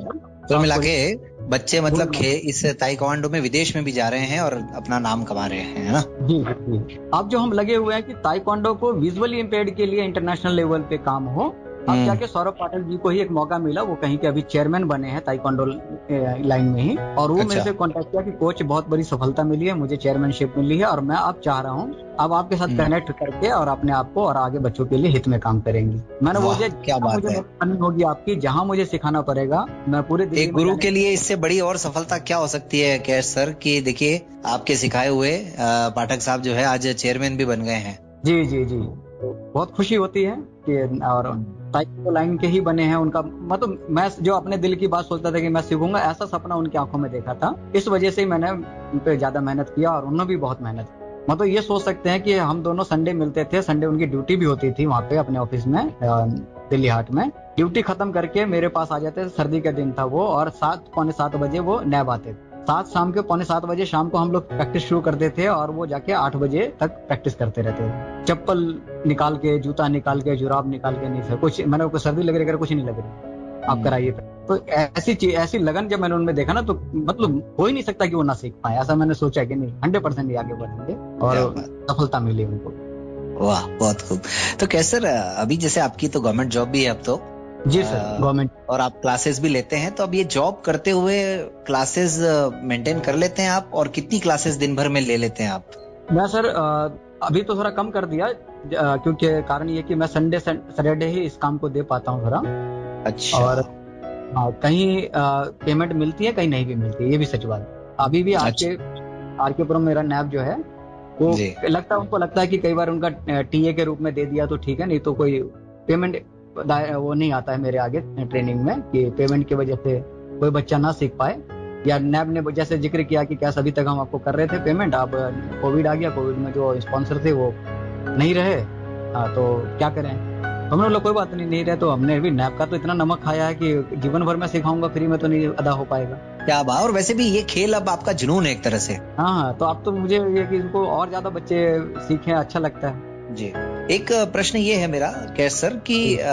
तो मिला के बच्चे मतलब खे इस ताइक्वांडो में विदेश में भी जा रहे हैं और अपना नाम कमा रहे हैं, है ना? जी जी। अब जो हम लगे हुए हैं कि ताइक्वांडो को विजुअली इम्पेयर्ड के लिए इंटरनेशनल लेवल पे काम हो। अब जाके सौरभ पाठक जी को ही एक मौका मिला, वो कहीं के अभी चेयरमैन बने हैं ताइक्वांडो लाइन में ही, और वो अच्छा। मेरे से कांटेक्ट किया कि कोच बहुत बड़ी सफलता मिली है, मुझे चेयरमैनशिप मिली है और मैं अब चाह रहा हूँ अब आपके साथ कनेक्ट करके और अपने आप को और आगे बच्चों के लिए हित में काम करेंगे। मैंने वो क्या बात है, मुझे होगी आपकी, जहाँ मुझे सिखाना पड़ेगा मैं पूरे एक गुरु के लिए इससे बड़ी और सफलता क्या हो सकती है कैश सर, कि देखिए आपके सिखाए हुए पाठक साहब जो है आज चेयरमैन भी बन गए हैं। जी जी जी, बहुत खुशी होती है कि और ताइक्वांडो लाइन के ही बने हैं। उनका मतलब मैं जो अपने दिल की बात सोचता था कि मैं सीखूंगा, ऐसा सपना उनकी आंखों में देखा था, इस वजह से ही मैंने उन पे ज्यादा मेहनत किया और उन्होंने भी बहुत मेहनत की। मतलब ये सोच सकते हैं कि हम दोनों संडे मिलते थे, संडे उनकी ड्यूटी भी होती थी वहाँ पे अपने ऑफिस में दिल्ली हाट में, ड्यूटी खत्म करके मेरे पास आ जाते थे, सर्दी का दिन था वो, और सात पौने सात बजे वो नैब आते थे। सात शाम के पौने सात बजे शाम को हम लोग प्रैक्टिस शुरू करते थे और वो जाके आठ बजे तक प्रैक्टिस करते रहते थे। चप्पल निकाल के, जूता निकाल के, जुराब निकाल के, नहीं सर कुछ मैंने को सर्दी लग रही, कुछ नहीं लग रही, आप कराइए। तो ऐसी चीज, ऐसी लगन जब मैंने उनमें देखा ना, तो मतलब हो ही नहीं सकता कि वो ना सीख पाए। ऐसा मैंने सोचा कि नहीं, हंड्रेड परसेंट ही आगे बढ़ेंगे और सफलता मिली उनको। वाह, बहुत खूब। तो कैसे सर, अभी जैसे आपकी तो गवर्नमेंट जॉब भी है अब तो? जी सर, गवर्नमेंट, और आप क्लासेस भी लेते हैं, तो अब ये जॉब करते हुए क्लासेस मेंटेन कर लेते हैं आप, और कितनी क्लासेस दिन भर में ले लेते हैं आप? मैं सर अभी तो थोड़ा कम कर दिया, क्योंकि कारण ये कि मैं संडे सैटरडे ही इस काम को दे पाता हूँ थोड़ा। अच्छा। और हाँ, कहीं पेमेंट मिलती है, कहीं नहीं भी मिलती है, ये भी सच बात। अभी भी आर के आर के पुरम मेरा नैब जो है वो लगता है, उनको लगता है कि कई बार उनका टीए के रूप में दे दिया तो ठीक है, नहीं तो कोई पेमेंट वो नहीं आता है मेरे आगे ट्रेनिंग में, कि पेमेंट की वजह से कोई बच्चा ना सीख पाए। या नैब ने जैसे जिक्र किया कि क्या अभी तक हम आपको कर रहे थे पेमेंट, अब कोविड आ गया, कोविड में जो स्पॉन्सर थे वो नहीं रहे, आ, तो क्या करें। हमने लोग कोई बात नहीं, नहीं रहे तो हमने भी नैब का तो इतना नमक खाया है कि जीवन भर में सिखाऊंगा, फ्री में तो नहीं अदा हो पाएगा। क्या बात। और वैसे भी ये खेल अब आपका जुनून है एक तरह से। हाँ हाँ, तो अब तो मुझे ये कि इनको और ज्यादा बच्चे सीखें, अच्छा लगता है जी। एक प्रश्न ये है मेरा कैश सर कि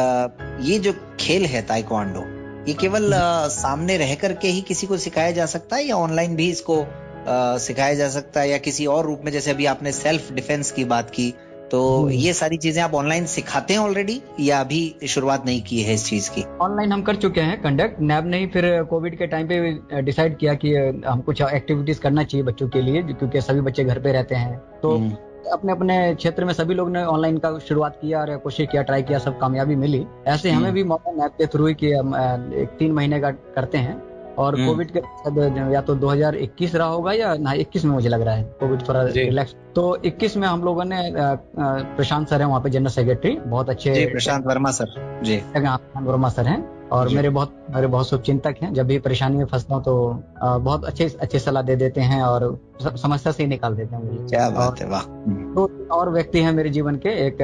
ये जो खेल है ताइक्वांडो, ये केवल सामने रह करके ही किसी को सिखाया जा सकता है, या ऑनलाइन भी इसको सिखाया जा सकता है, या किसी और रूप में? जैसे अभी आपने सेल्फ डिफेंस की बात की, तो ये सारी चीजें आप ऑनलाइन सिखाते हैं ऑलरेडी, या अभी शुरुआत नहीं की है इस चीज की? ऑनलाइन हम कर चुके हैं कंडक्ट। नैब ने ही फिर कोविड के टाइम पे डिसाइड किया कि हम कुछ एक्टिविटीज करना चाहिए बच्चों के लिए, क्योंकि सभी बच्चे घर पे रहते हैं, तो अपने अपने क्षेत्र में सभी लोग ने ऑनलाइन का शुरुआत किया और कोशिश किया, ट्राई किया, सब कामयाबी मिली। ऐसे हमें भी मौका नैब के थ्रू ही कि हम एक तीन महीने का करते हैं, और कोविड के या तो दो हज़ार इक्कीस रहा होगा या ना इक्कीस में, मुझे लग रहा है कोविड थोड़ा रिलैक्स, तो इक्कीस में हम लोगों ने प्रशांत सर हैं वहाँ पे जनरल सेक्रेटरी, बहुत अच्छे, प्रशांत वर्मा सर जी, प्रशांत वर्मा सर हैं, और मेरे बहुत मेरे बहुत शुभचिंतक हैं। जब भी परेशानी में फंसता हूँ तो बहुत अच्छे अच्छे सलाह दे देते हैं और समस्या से ही निकाल देते हैं मुझे। क्या बात है, वाह। तो और व्यक्ति हैं मेरे जीवन के, एक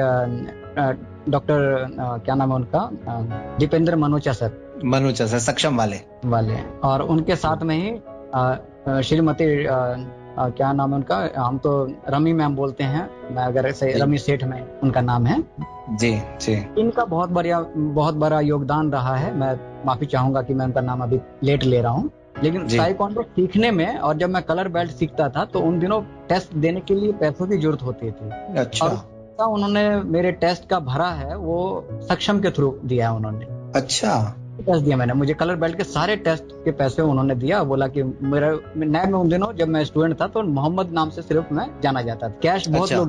डॉक्टर क्या नाम है उनका, दीपेंद्र मनोचा सर, मनोचा सर सक्षम वाले वाले और उनके साथ में ही श्रीमती क्या नाम है उनका, हम तो रमी मैम बोलते हैं, मैं अगर ऐसे रमी सेठ में उनका नाम है जी जी। इनका बहुत बड़ा बहुत बड़ा योगदान रहा है। मैं माफी चाहूंगा कि मैं उनका नाम अभी लेट ले रहा हूँ, लेकिन ताइक्वांडो सीखने में और जब मैं कलर बेल्ट सीखता था तो उन दिनों टेस्ट देने के लिए पैसों की जरूरत होती थी। अच्छा। और उन्होंने मेरे टेस्ट का भरा है वो सक्षम के थ्रू दिया है उन्होंने। अच्छा। टेस्ट दिया मैंने, मुझे कलर बेल्ट के सारे टेस्ट के पैसे उन्होंने दिया। बोला कि मेरा नैब में उन दिनों जब मैं स्टूडेंट था तो मोहम्मद नाम से सिर्फ मैं जाना जाता था। कैश बहुत अच्छा।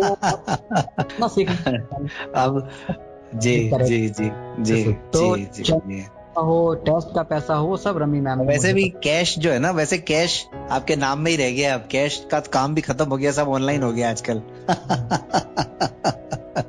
लोग सीख अब जी जी जी जी तो जी, जी, हो टेस्ट का पैसा हो सब रमी मैम। वैसे भी कैश जो है ना, वैसे कैश आपके नाम में ही रह गया, अब कैश का काम भी खत्म हो गया, सब ऑनलाइन हो गया आजकल।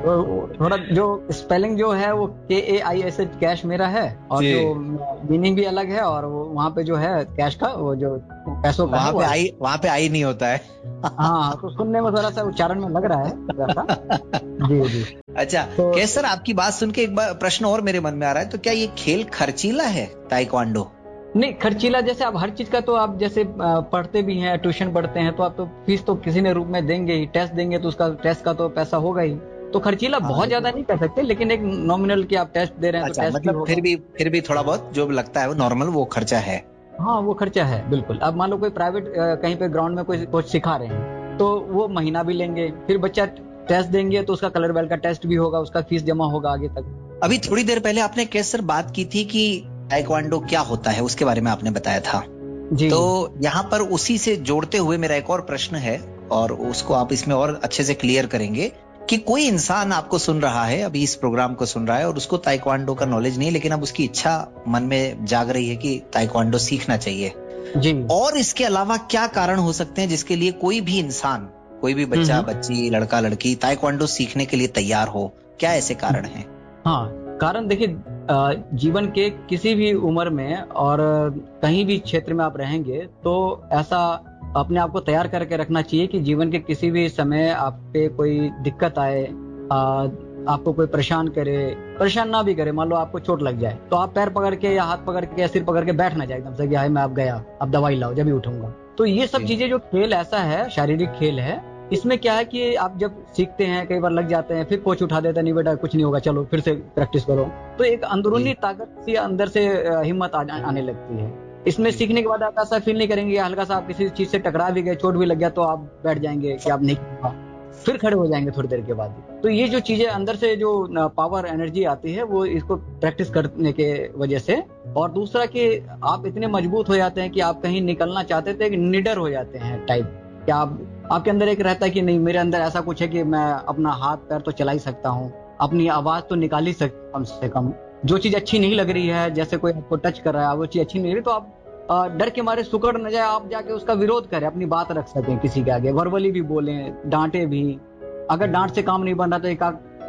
थोड़ा जो स्पेलिंग जो है वो के ए आई एस एच कैश मेरा है, और जो मीनिंग भी अलग है, और वो वहाँ पे जो है कैश का वो जो पैसों का वहाँ पे आई वहाँ पे आई नहीं होता है। हाँ, तो सुनने में थोड़ा सा उच्चारण में लग रहा है। जी जी। अच्छा तो, कैस सर आपकी बात सुन के एक बार प्रश्न और मेरे मन में आ रहा है, तो क्या ये खेल खर्चीला है ताइक्वांडो? नहीं, खर्चीला जैसे आप हर चीज का तो आप जैसे पढ़ते भी हैं, ट्यूशन पढ़ते हैं, तो आप तो फीस तो किसी ने रूप में देंगे ही, टेस्ट देंगे तो उसका टेस्ट का तो पैसा होगा ही। तो खर्चीला हाँ, बहुत ज्यादा नहीं कर सकते, लेकिन एक नॉमिनल की आप टेस्ट दे रहे हैं। अच्छा, तो टेस्ट मतलब भी फिर भी फिर भी थोड़ा बहुत जो लगता है वो नॉर्मल वो खर्चा है। हाँ, वो खर्चा है बिल्कुल। अब मान लो कोई प्राइवेट कहीं पे ग्राउंड में कोई कोच सिखा रहे हैं, तो वो महीना भी लेंगे, फिर बच्चा टेस्ट देंगे तो उसका कलर बेल का टेस्ट भी होगा, उसका फीस जमा होगा आगे तक। अभी थोड़ी देर पहले आपने कैस सर बात की थी कि ताइक्वांडो क्या होता है, उसके बारे में आपने बताया था जी। तो यहाँ पर उसी से जोड़ते हुए मेरा एक और प्रश्न है, और उसको आप इसमें और अच्छे से क्लियर करेंगे कि कोई इंसान आपको सुन रहा है, अभी इस प्रोग्राम को सुन रहा है, और उसको ताइक्वांडो का नॉलेज नहीं, लेकिन अब उसकी इच्छा मन में जाग रही है कि ताइक्वांडो सीखना चाहिए जी। और इसके अलावा क्या कारण हो सकते हैं जिसके लिए कोई भी इंसान, कोई भी बच्चा बच्ची लड़का लड़की ताइक्वांडो सीखने के लिए तैयार हो? क्या ऐसे कारण हैं? हाँ, कारण देखिए, जीवन के किसी भी उम्र में और कहीं भी क्षेत्र में आप रहेंगे तो ऐसा अपने आप को तैयार करके रखना चाहिए कि जीवन के किसी भी समय आप पे कोई दिक्कत आए, आ, आपको कोई परेशान करे, परेशान ना भी करे, मान लो आपको चोट लग जाए तो आप पैर पकड़ के या हाथ पकड़ के या सिर पकड़ के बैठ ना जाए एकदम से कि हाय मैं अब गया, अब दवाई लाओ जब भी उठूंगा। तो ये सब चीजें जो खेल ऐसा है, शारीरिक खेल है, इसमें क्या है कि आप जब सीखते हैं कई बार लग जाते हैं, फिर कोच उठा देता है, नहीं बेटा कुछ नहीं होगा, चलो फिर से प्रैक्टिस करो। तो एक अंदरूनी ताकत सी अंदर से हिम्मत आने लगती है। इसमें सीखने के बाद आप ऐसा फील नहीं करेंगे, हल्का सा आप किसी चीज से टकरा भी गए, चोट भी लग गया तो आप बैठ जाएंगे कि आप नहीं, फिर खड़े हो जाएंगे थोड़ी देर के बाद। तो ये जो चीजें अंदर से जो पावर एनर्जी आती है वो इसको प्रैक्टिस करने के वजह से, और दूसरा कि आप इतने मजबूत हो जाते हैं कि आप कहीं निकलना चाहते थे निडर हो जाते हैं टाइप, कि आप आपके अंदर एक रहता है कि नहीं मेरे अंदर ऐसा कुछ है कि मैं अपना हाथ पैर तो चला ही सकता हूँ, अपनी आवाज तो निकाल ही सकता कम से कम। जो चीज अच्छी नहीं लग रही है, जैसे कोई आपको टच कर रहा है, वो चीज अच्छी नहीं लग रही तो आप डर के मारे सुकड़ न जाए, आप जाके उसका विरोध करें, अपनी बात रख सकें किसी के आगे, वर्बली भी बोलें, डांटे भी। अगर डांट से काम नहीं बन रहा तो एक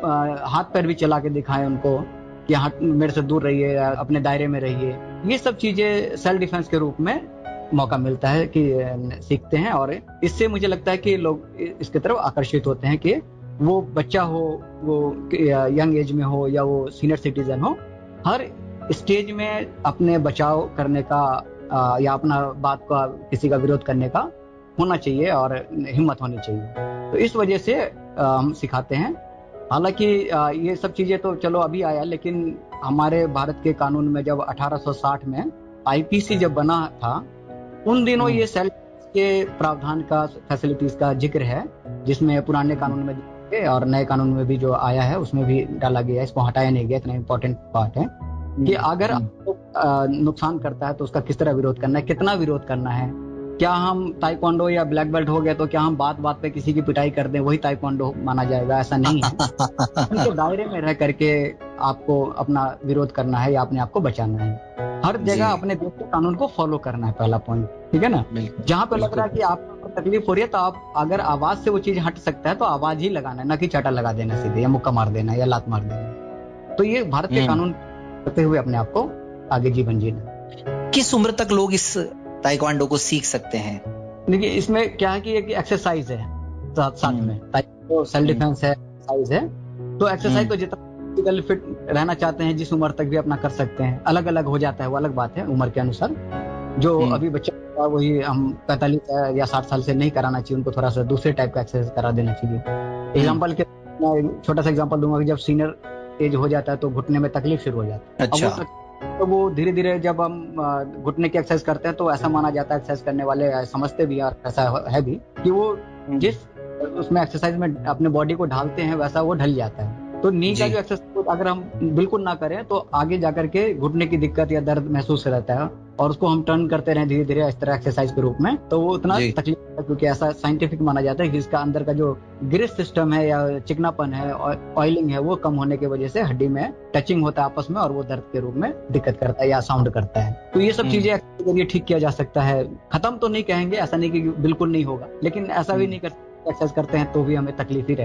हाथ पैर भी चला के दिखाएं उनको कि हाँ मेरे से दूर रहिए, अपने दायरे में रहिए। ये सब चीजें सेल्फ डिफेंस के रूप में मौका मिलता है कि सीखते हैं, और इससे मुझे लगता है कि लोग इसके तरफ आकर्षित होते हैं कि वो बच्चा हो, वो यंग एज में हो या वो सीनियर सिटीजन हो, हर स्टेज में अपने बचाव करने का या अपना बात का किसी का विरोध करने का होना चाहिए और हिम्मत होनी चाहिए। तो इस वजह से हम सिखाते हैं। हालांकि ये सब चीजें तो चलो अभी आया, लेकिन हमारे भारत के कानून में जब अठारह सौ साठ में आई पी सी जब बना था, उन दिनों ये सेल्फ के प्रावधान का, फैसिलिटीज का जिक्र है, जिसमें पुराने कानून में और नए कानून में भी जो आया है उसमें भी डाला गया है, इसको हटाया नहीं गया। इतना इम्पोर्टेंट पार्ट है कि अगर आपको नुकसान करता है तो उसका किस तरह विरोध करना है, कितना विरोध करना है। क्या हम ताइक्वांडो या ब्लैक बेल्ट हो गए तो क्या हम बात बात पे किसी की पिटाई कर दें वही ताइक्वांडो माना जाएगा? ऐसा नहीं है। उनके दायरे में रह करके आपको अपना विरोध करना है या अपने आप को बचाना है। हर जगह अपने देश के कानून को फॉलो करना है, पहला पॉइंट, ठीक है ना। जहाँ पे लग रहा है कि आपको तकलीफ हो रही है तो आप अगर आवाज से वो चीज हट सकता है तो आवाज ही लगाना है, ना कि चाटा लगा देना सीधे, या मुक्का मार देना या लात मार देना। तो ये भारत के कानून करते हुए अपने आप को आगे जीवन जीना। किस उम्र तक लोग इस ताइक्वांडो को सीख सकते हैं? देखिए इसमें क्या है कि एक एक्सरसाइज है साथ साथ में, ताइक्वांडो सेल्फ डिफेंस है, एक्सरसाइज है। तो एक्सरसाइज तो जितना फिजिकली फिट रहना चाहते हैं जिस उम्र तक भी अपना कर सकते हैं। अलग अलग हो जाता है वो अलग बात है उम्र के अनुसार। जो अभी बच्चा वही हम पैंतालीस या साठ साल से नहीं कराना चाहिए, उनको थोड़ा सा दूसरे टाइप का एक्सरसाइज करा देना चाहिए। एग्जाम्पल के छोटा सा एग्जाम्पल दूंगा कि जब सीनियर एज हो जाता है तो घुटने में तकलीफ शुरू हो जाती है। अच्छा। तो वो धीरे धीरे जब हम घुटने की एक्सरसाइज करते हैं तो ऐसा माना जाता है, एक्सरसाइज करने वाले समझते भी और ऐसा है भी कि वो जिस उसमें एक्सरसाइज में अपने बॉडी को ढालते हैं वैसा वो ढल जाता है। तो नी का जो एक्सरसाइज अगर हम बिल्कुल ना करें तो आगे जाकर के घुटने की दिक्कत या दर्द महसूस रहता है, और उसको हम टर्न करते रहे धीरे धीरे इस तरह एक्सरसाइज के रूप में, तो वो उतना तकलीफ है, क्योंकि ऐसा साइंटिफिक माना जाता है कि इसका अंदर का जो ग्रिस सिस्टम है या चिकनापन है, ऑयलिंग है, वो कम होने की वजह से हड्डी में टचिंग होता है आपस में और वो दर्द के रूप में दिक्कत करता है या साउंड करता है। तो ये सब चीजें के जरिए ठीक किया जा सकता है। खत्म तो नहीं कहेंगे, ऐसा नहीं कि बिल्कुल नहीं होगा, लेकिन ऐसा भी नहीं कर एक्सरसाइज करते हैं तो भी हमें तकलीफ ही रहेगा।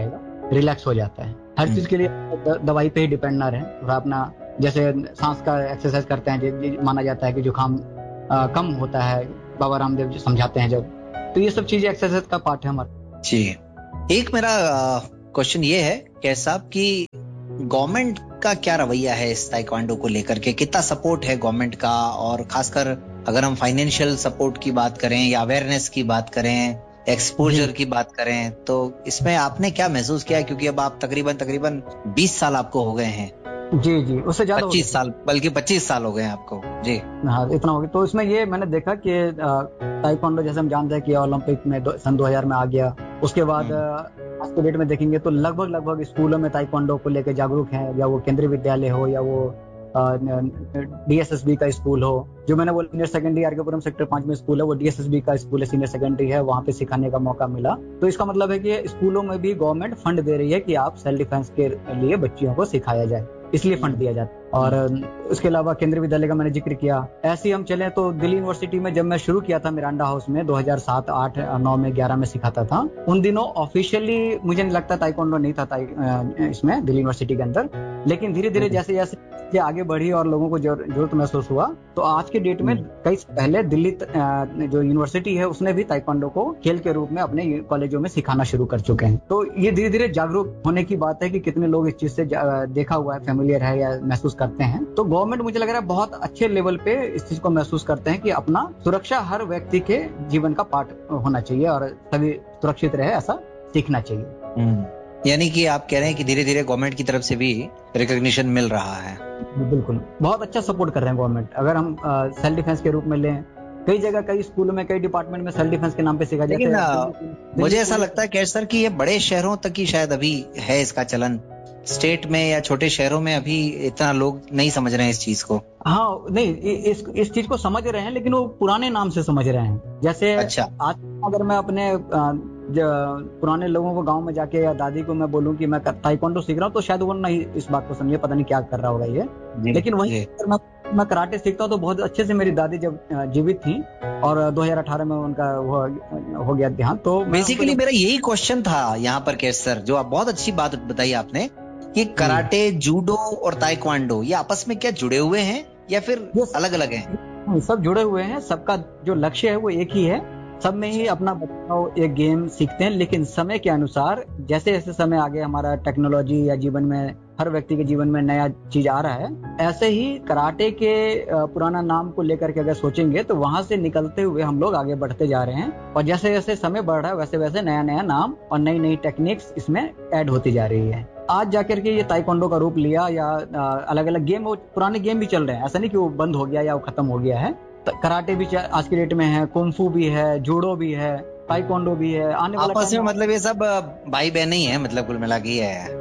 रिलैक्स हो जाता है। हर चीज के लिए दवाई पे ही डिपेंड ना रहे, थोड़ा अपना जैसे सांस का एक्सरसाइज करते हैं, माना जाता है कि जुकाम कम होता है, बाबा रामदेव जी समझाते हैं जब, तो ये सब चीजें एक्सरसाइज का पार्ट है हमारा। जी। एक मेरा क्वेश्चन ये है कैश साहब कि गवर्नमेंट का क्या रवैया है इस ताइक्वांडो को लेकर के, कितना सपोर्ट है गवर्नमेंट का, और खासकर अगर हम फाइनेंशियल सपोर्ट की बात करें या अवेयरनेस की बात करें, एक्सपोजर की बात करें, तो इसमें आपने क्या महसूस किया? क्योंकि अब आप तकरीबन तकरीबन बीस साल आपको हो गए हैं। जी जी, उससे ज्यादा पच्चीस साल, बल्कि पच्चीस साल हो गए हैं आपको। जी हाँ, इतना हो गया। तो इसमें ये मैंने देखा कि ताइक्वांडो जैसे हम जानते हैं कि ओलंपिक में सन दो हज़ार में आ गया, उसके बाद आज के डेट में देखेंगे तो लगभग लगभग स्कूलों में ताइक्वांडो को लेकर जागरूक हैं, या वो केंद्रीय विद्यालय हो या वो डीएसएसबी का स्कूल हो। जो मैंने बोला सीनियर सेकेंडरी आरकेपुरम सेक्टर पांच में स्कूल है, वो डीएसएसबी का स्कूल है, सीनियर सेकेंडरी है, वहाँ पे सिखाने का मौका मिला। तो इसका मतलब है कि स्कूलों में भी गवर्नमेंट फंड दे रही है कि आप सेल्फ डिफेंस के लिए बच्चियों को सिखाया जाए, इसलिए फंड दिया जाता है। और उसके अलावा केंद्रीय विद्यालय का मैंने जिक्र किया। ऐसे ही हम चले तो दिल्ली यूनिवर्सिटी में जब मैं शुरू किया था मिरांडा हाउस में दो हज़ार सात, आठ, नौ में, ग्यारह में सिखाता था, उन दिनों ऑफिशियली मुझे नहीं लगता ताइक्वांडो नहीं था इसमें दिल्ली यूनिवर्सिटी के अंदर, लेकिन धीरे धीरे जैसे जैसे आगे बढ़ी और लोगों को जरूरत महसूस हुआ, तो आज के डेट में कई पहले दिल्ली जो यूनिवर्सिटी है उसने भी ताइक्वांडो को खेल के रूप में अपने कॉलेजों में सिखाना शुरू कर चुके हैं। तो ये धीरे धीरे जागरूक होने की बात है कि कितने लोग इस चीज से देखा हुआ है, फेमिलियर है या महसूस करते हैं। तो गवर्नमेंट मुझे लग रहा है बहुत अच्छे लेवल पे इस चीज को महसूस करते हैं कि अपना सुरक्षा हर व्यक्ति के जीवन का पार्ट होना चाहिए और सभी सुरक्षित रहे, ऐसा सीखना चाहिए। यानी कि आप कह रहे हैं कि धीरे धीरे गवर्नमेंट की तरफ से भी रिकॉग्निशन मिल रहा है। बिल्कुल, बहुत अच्छा सपोर्ट कर रहे हैं गवर्नमेंट। अगर हम सेल्फ डिफेंस के रूप में लें, कई जगह कई स्कूलों में कई डिपार्टमेंट में सेल्फ डिफेंस के नाम पे सिखाया जाता है। मुझे ऐसा लगता है कैश सर कि ये बड़े शहरों तक ही शायद अभी है इसका चलन, स्टेट में या छोटे शहरों में अभी इतना लोग नहीं समझ रहे हैं इस चीज को। हाँ नहीं, इस इस चीज को समझ रहे हैं, लेकिन वो पुराने नाम से समझ रहे हैं। जैसे अच्छा, आज अगर मैं अपने पुराने लोगों को गांव में जाके या दादी को मैं बोलूं कि मैं ताइक्वांडो सीख रहा हूँ, तो शायद वो नहीं इस बात को समझे, पता नहीं क्या कर रहा होगा ये। लेकिन वहीं मैं, मैं कराटे सीखता हूँ तो बहुत अच्छे से मेरी दादी जब जीवित थी और दो हज़ार अठारह में उनका वो हो गया देहांत। तो बेसिकली मेरा यही क्वेश्चन था यहाँ पर कैश सर, जो आप बहुत अच्छी बात बताई आपने कि कराटे, जूडो और ताइक्वांडो ये आपस में क्या जुड़े हुए हैं या फिर अलग अलग हैं? सब जुड़े हुए हैं, सबका जो लक्ष्य है वो एक ही है। सब में ही अपना बच्चा एक गेम सीखते हैं, लेकिन समय के अनुसार जैसे जैसे समय आगे हमारा टेक्नोलॉजी या जीवन में हर व्यक्ति के जीवन में नया चीज आ रहा है, ऐसे ही कराटे के पुराना नाम को लेकर के अगर सोचेंगे तो वहां से निकलते हुए हम लोग आगे बढ़ते जा रहे हैं। और जैसे जैसे समय बढ़ रहा है वैसे वैसे नया नया नाम और नई नई टेक्निक्स इसमें ऐड होती जा रही है। आज जाकर के ये ताइक्वांडो का रूप लिया या अलग अलग गेम, वो पुराने गेम भी चल रहे हैं, ऐसा नहीं कि वो बंद हो गया या वो खत्म हो गया है। कराटे भी आज की डेट में है, कुंफू भी है, जूडो भी है, ताइक्वांडो भी है। आने वाला आपस में मतलब ये सब भाई बहन ही है, मतलब कुल मिला के ये है।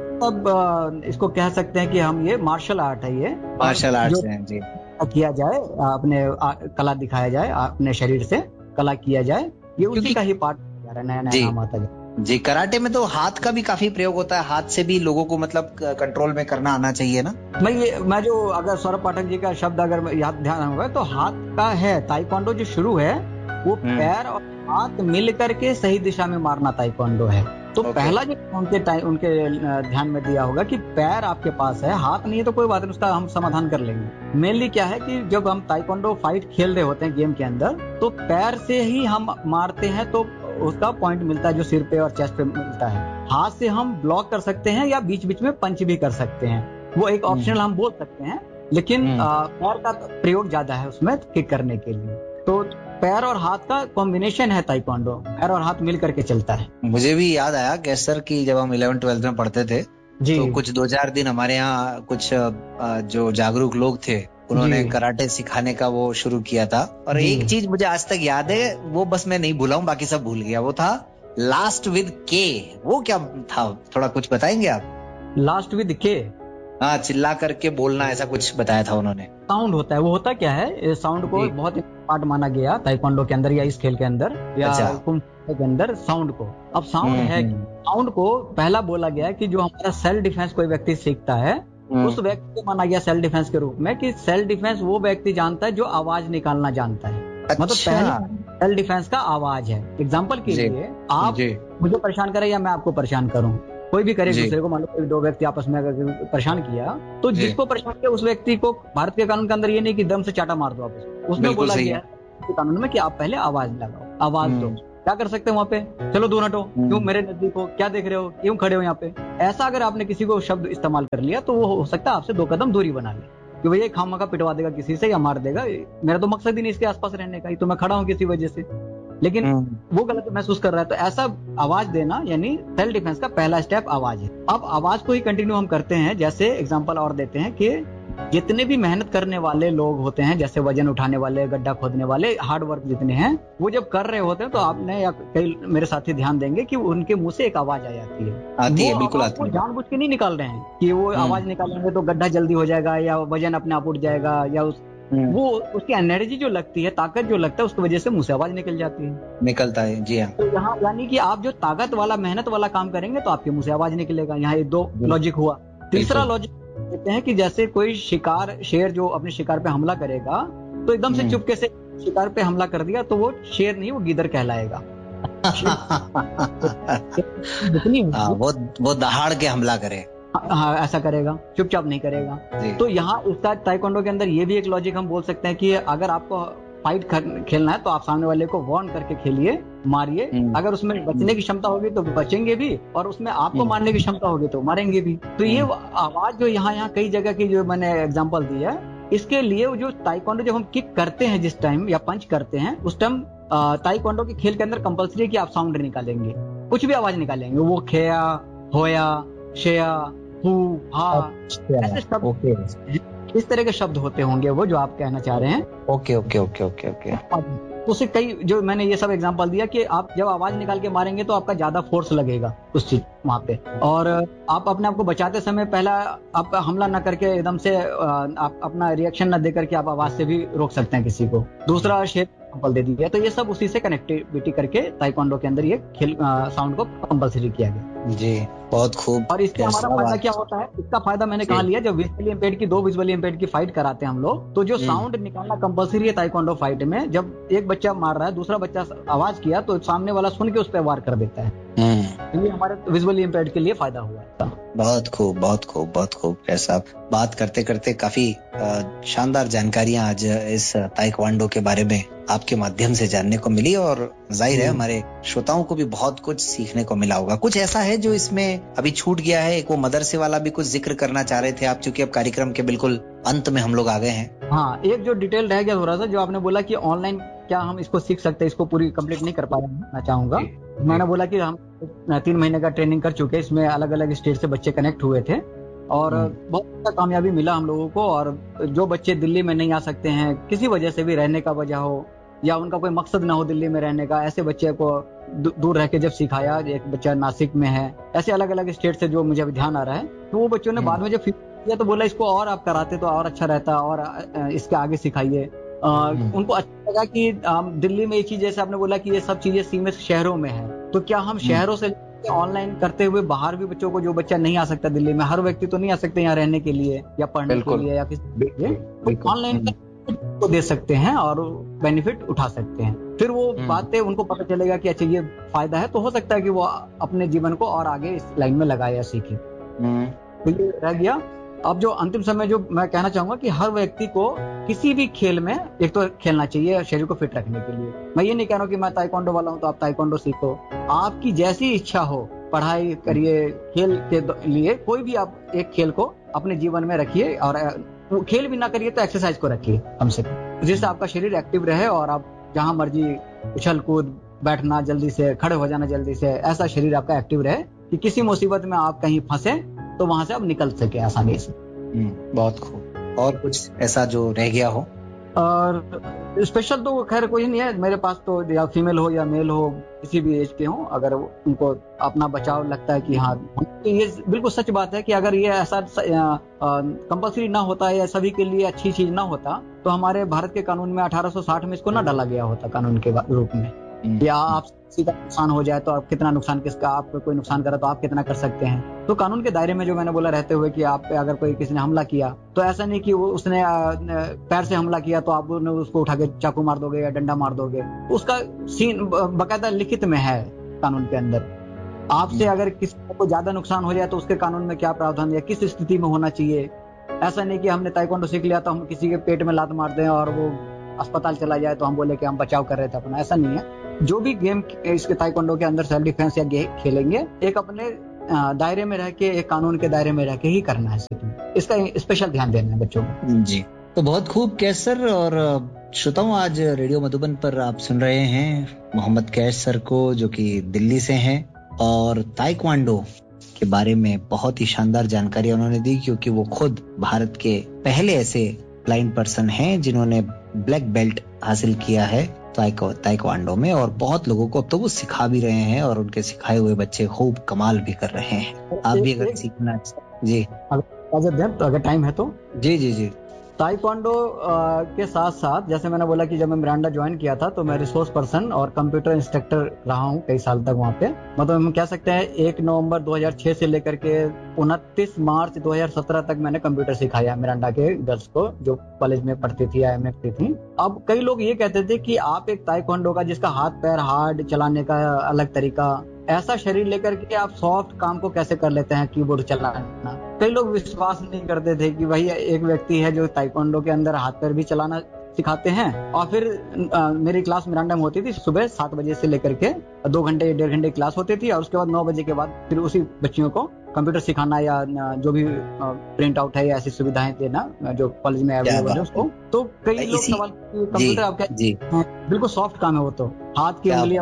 अब इसको कह सकते हैं कि हम ये मार्शल आर्ट है, ये मार्शल आर्ट है जी। किया जाए, अपने कला दिखाया जाए, अपने शरीर से कला किया जाए, ये उसी का ही पार्ट जा रहा है, नया नया नाम आता है जी। कराटे में तो हाथ का भी काफी प्रयोग होता है, हाथ से भी लोगों को मतलब कंट्रोल में करना आना चाहिए ना। मैं ये मैं जो अगर सौरभ पाठक जी का शब्द अगर याद ध्यान होगा तो हाथ का है। ताइक्वांडो जो शुरू है वो पैर और हाथ मिल करके सही दिशा में मारना ताइक्वांडो है। तो okay. पहला जो उनके उनके ध्यान में दिया होगा कि पैर आपके पास है, हाथ नहीं है तो कोई बात नहीं, उसका हम समाधान कर लेंगे। मेनली क्या है कि जब हम ताइक्वांडो फाइट खेल रहे होते हैं गेम के अंदर, तो पैर से ही हम मारते हैं तो उसका पॉइंट मिलता है जो सिर पे और चेस्ट पे मिलता है। हाथ से हम ब्लॉक कर सकते हैं या बीच बीच में पंच भी कर सकते हैं, वो एक ऑप्शनल हम बोल सकते हैं, लेकिन पैर का प्रयोग ज्यादा है उसमें किक करने के लिए। तो पैर और हाथ का कॉम्बिनेशन है ताइक्वांडो, पैर और हाथ मिल करके चलता है। मुझे भी याद आया कैश सर की जब हम इलेवन ट्वेल्थ में पढ़ते थे तो कुछ दो चार दिन हमारे यहाँ कुछ जो जागरूक लोग थे उन्होंने कराटे सिखाने का वो शुरू किया था। और एक चीज मुझे आज तक याद है, वो बस मैं नहीं भूला हूँ, बाकी सब भूल गया। वो था लास्ट विद के। वो क्या था, थोड़ा कुछ बताएंगे आप? लास्ट विद के, हाँ, चिल्ला करके बोलना, ऐसा कुछ बताया था उन्होंने। साउंड होता है, वो होता क्या है, साउंड को बहुत पार्ट माना गया ताइक्वांडो के अंदर या इस खेल के अंदर या कुंफू के अंदर साउंड को। अब साउंड है, साउंड को पहला बोला गया कि जो हमारा सेल्फ डिफेंस कोई व्यक्ति सीखता है उस व्यक्ति को माना गया सेल्फ डिफेंस के रूप में कि सेल्फ डिफेंस वो व्यक्ति जानता है जो आवाज निकालना जानता है। अच्छा। मतलब पहले सेल्फ डिफेंस का आवाज है। एग्जांपल के लिए आप मुझे परेशान करें या मैं आपको परेशान करूं, कोई भी करे दूसरे को, मान लो दो व्यक्ति आपस में अगर परेशान किया तो जिसको परेशान किया उस व्यक्ति को भारत के कानून के अंदर ये नहीं कि दम से चाटा मार दो आपस में, उसमें बोला गया है कानून में कि आप पहले आवाज लगाओ, आवाज दो। क्या कर सकते हैं वहाँ पे, चलो दूर हटो, क्यों मेरे नजदीक हो, क्या देख रहे हो, क्यों खड़े हो यहाँ पे। ऐसा अगर आपने किसी को शब्द इस्तेमाल कर लिया तो वो हो सकता है आपसे दो कदम दूरी बना ले कि भैया खामा का पिटवा देगा किसी से या मार देगा, मेरा तो मकसद ही नहीं इसके आसपास रहने का, ही तो मैं खड़ा हूँ किसी वजह से, लेकिन वो गलत महसूस कर रहा है। तो ऐसा आवाज देना यानी सेल्फ डिफेंस का पहला स्टेप आवाज है। अब आवाज को ही कंटिन्यू हम करते हैं, जैसे एग्जांपल और देते हैं कि जितने भी मेहनत करने वाले लोग होते हैं, जैसे वजन उठाने वाले, गड्ढा खोदने वाले, हार्ड वर्क जितने हैं, वो जब कर रहे होते हैं तो आपने या कई मेरे साथी ध्यान देंगे कि उनके मुंह से एक आवाज आ जाती है, आती है, बिल्कुल आती है। जानबूझ के नहीं निकाल रहे हैं कि वो आवाज निकालेंगे तो गड्ढा जल्दी हो जाएगा या वजन अपने आप उठ जाएगा, या उस वो उसकी एनर्जी जो लगती है, ताकत जो लगता है, उसकी वजह से मुंह से आवाज निकल जाती है, निकलता है। जी हाँ। तो यहाँ यानी कि आप जो ताकत वाला, मेहनत वाला काम करेंगे तो आपके मुंह से आवाज निकलेगा। यहाँ ये दो लॉजिक हुआ। तीसरा लॉजिक कहते हैं कि जैसे कोई शिकार, शेर जो अपने शिकार पे हमला करेगा तो एकदम से चुपके से शिकार पे हमला कर दिया तो वो शेर नहीं, वो गीदड़ कहलाएगा। हाँ, वो वो दहाड़ के हमला करे, हाँ ऐसा करेगा, चुपचाप नहीं करेगा। तो यहाँ इसका ताइक्वांडो के अंदर ये भी एक लॉजिक हम बोल सकते हैं कि अगर आपको फाइट खेलना है तो आप सामने वाले को वार्न करके खेलिए, मारिए। अगर उसमें बचने की क्षमता होगी तो बचेंगे भी, और उसमें आपको मारने की क्षमता होगी तो मारेंगे भी। तो ये आवाज जो यहाँ यहाँ कई जगह की जो मैंने एग्जांपल दी है, इसके लिए जो ताइक्वांडो जब हम किक करते हैं जिस टाइम या पंच करते हैं उस टाइम ताइक्वांडो के खेल के अंदर कंपल्सरी कि आप साउंड निकालेंगे, कुछ भी आवाज निकालेंगे, वो खेया, होया, शेया, हु, हा, ऐसे शब्द, इस तरह के शब्द होते होंगे वो जो आप कहना चाह रहे हैं। Okay okay okay okay okay. उसे कई जो मैंने ये सब एग्जांपल दिया कि आप जब आवाज निकाल के मारेंगे तो आपका ज्यादा फोर्स लगेगा उस चीज वहां पे, और आप अपने आप को बचाते समय पहला आपका हमला न करके एकदम से आप अपना रिएक्शन न दे करके आप आवाज से भी रोक सकते हैं किसी को। दूसरा शेर एग्जांपल दे दिया। तो ये सब उसी से कनेक्टिविटी करके ताइक्वांडो के अंदर ये खेल साउंड को कंपल्सरी किया गया। जी बहुत खूब। और इससे हमारा फायदा क्या होता है, इसका फायदा मैंने कहा लिया, जब विजुअली इम्पेयर्ड की दो विजुअली इम्पेयर्ड की फाइट कराते हैं हम लोग, तो जो साउंड निकालना कंपल्सरी है ताइक्वांडो फाइट में, जब एक बच्चा मार रहा है दूसरा बच्चा आवाज किया तो सामने वाला सुन के उस पर वार कर देता है। ये हमारे विजुअली इम्पेयर्ड के लिए फायदा हुआ है। बहुत खूब बहुत खूब बहुत खूब। साहब बात करते करते काफी शानदार जानकारियां आज इस ताइक्वांडो के बारे में आपके माध्यम से जानने को मिली, और जाहिर है हमारे श्रोताओं को भी बहुत कुछ सीखने को मिला होगा। कुछ ऐसा है जो इसमें अभी छूट गया है? एक वो मदरसे वाला भी कुछ जिक्र करना चाह रहे थे आप, चूंकि अब कार्यक्रम के बिल्कुल अंत में हम लोग आ गए हैं। हाँ, एक जो डिटेल रह गया थोड़ा सा, जो आपने बोला कि ऑनलाइन क्या हम इसको सीख सकते हैं, इसको पूरी कंप्लीट नहीं कर पाया मैं चाहूंगा। मैंने बोला कि हम तीन महीने का ट्रेनिंग कर चुके हैं, इसमें अलग अलग स्टेट से बच्चे कनेक्ट हुए थे और बहुत अच्छा कामयाबी मिला हम लोगों को। और जो बच्चे दिल्ली में नहीं आ सकते हैं, किसी वजह से भी, रहने का वजह हो या उनका कोई मकसद ना हो दिल्ली में रहने का, ऐसे बच्चे को दूर रह के जब सिखाया, एक बच्चा नासिक में है, ऐसे अलग अलग स्टेट से जो मुझे अभी ध्यान आ रहा है, तो वो बच्चों ने बाद में जब किया तो बोला इसको और आप कराते तो और अच्छा रहता, और इसके आगे सिखाइए। उनको अच्छा लगा कि दिल्ली में ये चीज, जैसे आपने बोला कि ये सब चीजें सीमित शहरों में है, तो क्या हम शहरों से ऑनलाइन करते हुए बाहर भी बच्चों को, जो बच्चा नहीं आ सकता दिल्ली में, हर व्यक्ति तो नहीं आ सकते यहाँ रहने के लिए या पढ़ने के लिए या किसी के लिए, तो ऑनलाइन को दे सकते हैं और बेनिफिट उठा सकते हैं। फिर वो बातें उनको पता चलेगा कि अच्छा ये फायदा है, तो हो सकता है कि वो अपने जीवन को और आगे इस लाइन में लगाए या सीखे। तो ये रह गया। अब जो अंतिम समय जो मैं कहना चाहूंगा कि हर व्यक्ति को किसी भी खेल में एक तो खेलना चाहिए शरीर को फिट रखने के लिए। मैं ये नहीं कह रहा हूँ कि मैं ताइक्वांडो वाला हूँ तो आप ताइक्वांडो सीखो, आपकी जैसी इच्छा हो, पढ़ाई करिए, खेल के लिए कोई भी आप एक खेल को अपने जीवन में रखिए, और खेल भी ना करिए तो एक्सरसाइज को रखिए कम से कम, जिससे आपका शरीर एक्टिव रहे और आप जहां मर्जी उछल कूद, बैठना जल्दी से, खड़े हो जाना जल्दी से, ऐसा शरीर आपका एक्टिव रहे कि किसी मुसीबत में आप कहीं फंसे तो वहां से आप निकल सके आसानी से। बहुत खूब। और कुछ ऐसा जो रह गया हो? और स्पेशल तो खैर कोई नहीं है मेरे पास, तो या फीमेल हो या मेल हो, किसी भी एज के हो, अगर उनको अपना बचाव लगता है कि हाँ, तो ये बिल्कुल सच बात है कि अगर ये ऐसा कंपल्सरी ना होता या सभी के लिए अच्छी चीज ना होता तो हमारे भारत के कानून में अठारह सौ साठ में इसको ना डाला गया होता कानून के रूप में, या आप सीधा नुकसान हो जाए तो आप कितना नुकसान, किसका, आपको कोई नुकसान करा तो आप कितना कर सकते हैं। तो कानून के दायरे में जो मैंने बोला रहते हुए कि आप पे अगर कोई किसी ने हमला किया तो ऐसा नहीं कि वो उसने पैर से हमला किया तो आप उसको उठा के चाकू मार दोगे या डंडा मार दोगे, उसका सीन बकायदा लिखित में है कानून के अंदर आपसे अगर किसी को ज्यादा नुकसान हो जाए तो उसके कानून में क्या प्रावधान या किस स्थिति में होना चाहिए। ऐसा नहीं कि हमने ताइक्वांडो सीख लिया तो हम किसी के पेट में लात मार दें और वो अस्पताल चला जाए तो हम बोले कि हम बचाव कर रहे थे अपना। ऐसा नहीं है। जो भी गेम इसके ताइक्वांडो के अंदर सेल्फ डिफेंस या खेलेंगे, एक अपने दायरे में रह के, एक कानून के दायरे में रह के ही करना है। इसका स्पेशल ध्यान देना है बच्चों को। जी, तो बहुत खूब कैश सर। और श्रोताओं, आज रेडियो मधुबन पर आप सुन रहे हैं मोहम्मद कैश सर को, जो कि दिल्ली से हैं, और ताइक्वांडो के बारे में बहुत ही शानदार जानकारी उन्होंने दी, क्योंकि वो खुद भारत के पहले ऐसे ब्लाइंड पर्सन हैं जिन्होंने ब्लैक बेल्ट हासिल किया है ताइक्वांडो में, और बहुत लोगों को अब तो वो सिखा भी रहे हैं और उनके सिखाए हुए बच्चे खूब कमाल भी कर रहे हैं। आप भी अगर सीखना जी तो अगर टाइम है तो जी जी जी ताइक्वांडो के साथ साथ, जैसे मैंने बोला कि जब मैं मिरांडा ज्वाइन किया था तो मैं रिसोर्स पर्सन और कंप्यूटर इंस्ट्रक्टर रहा हूँ कई साल तक वहाँ पे। मतलब हम कह सकते हैं एक नवंबर दो हज़ार छह से लेकर के उनतीस मार्च दो हज़ार सत्रह तक मैंने कंप्यूटर सिखाया मिरांडा के गर्ल्स को, जो कॉलेज में पढ़ती थी या एम ए करती थी। अब कई लोग ये कहते थे कि आप एक ताइक्वांडो का, जिसका हाथ पैर हार्ड, चलाने का अलग तरीका, ऐसा शरीर लेकर के आप सॉफ्ट काम को कैसे कर लेते हैं, कीबोर्ड चलाना। कई लोग विश्वास नहीं करते थे कि भाई एक व्यक्ति है जो ताइक्वांडो के अंदर हाथ पैर भी चलाना सिखाते हैं। और फिर आ, मेरी क्लास मिरांडा में होती थी, सुबह सात बजे से लेकर के दो घंटे डेढ़ घंटे क्लास होती थी, और उसके बाद नौ बजे के बाद फिर उसी बच्चियों को कंप्यूटर सिखाना या जो भी प्रिंट आउट है या ऐसी सुविधाएं देना जो कॉलेज में अवेलेबल है उसको। तो कई लोग सवाल, कंप्यूटर आप क्या, बिल्कुल सॉफ्ट काम है वो, तो हाथ की उंगलियां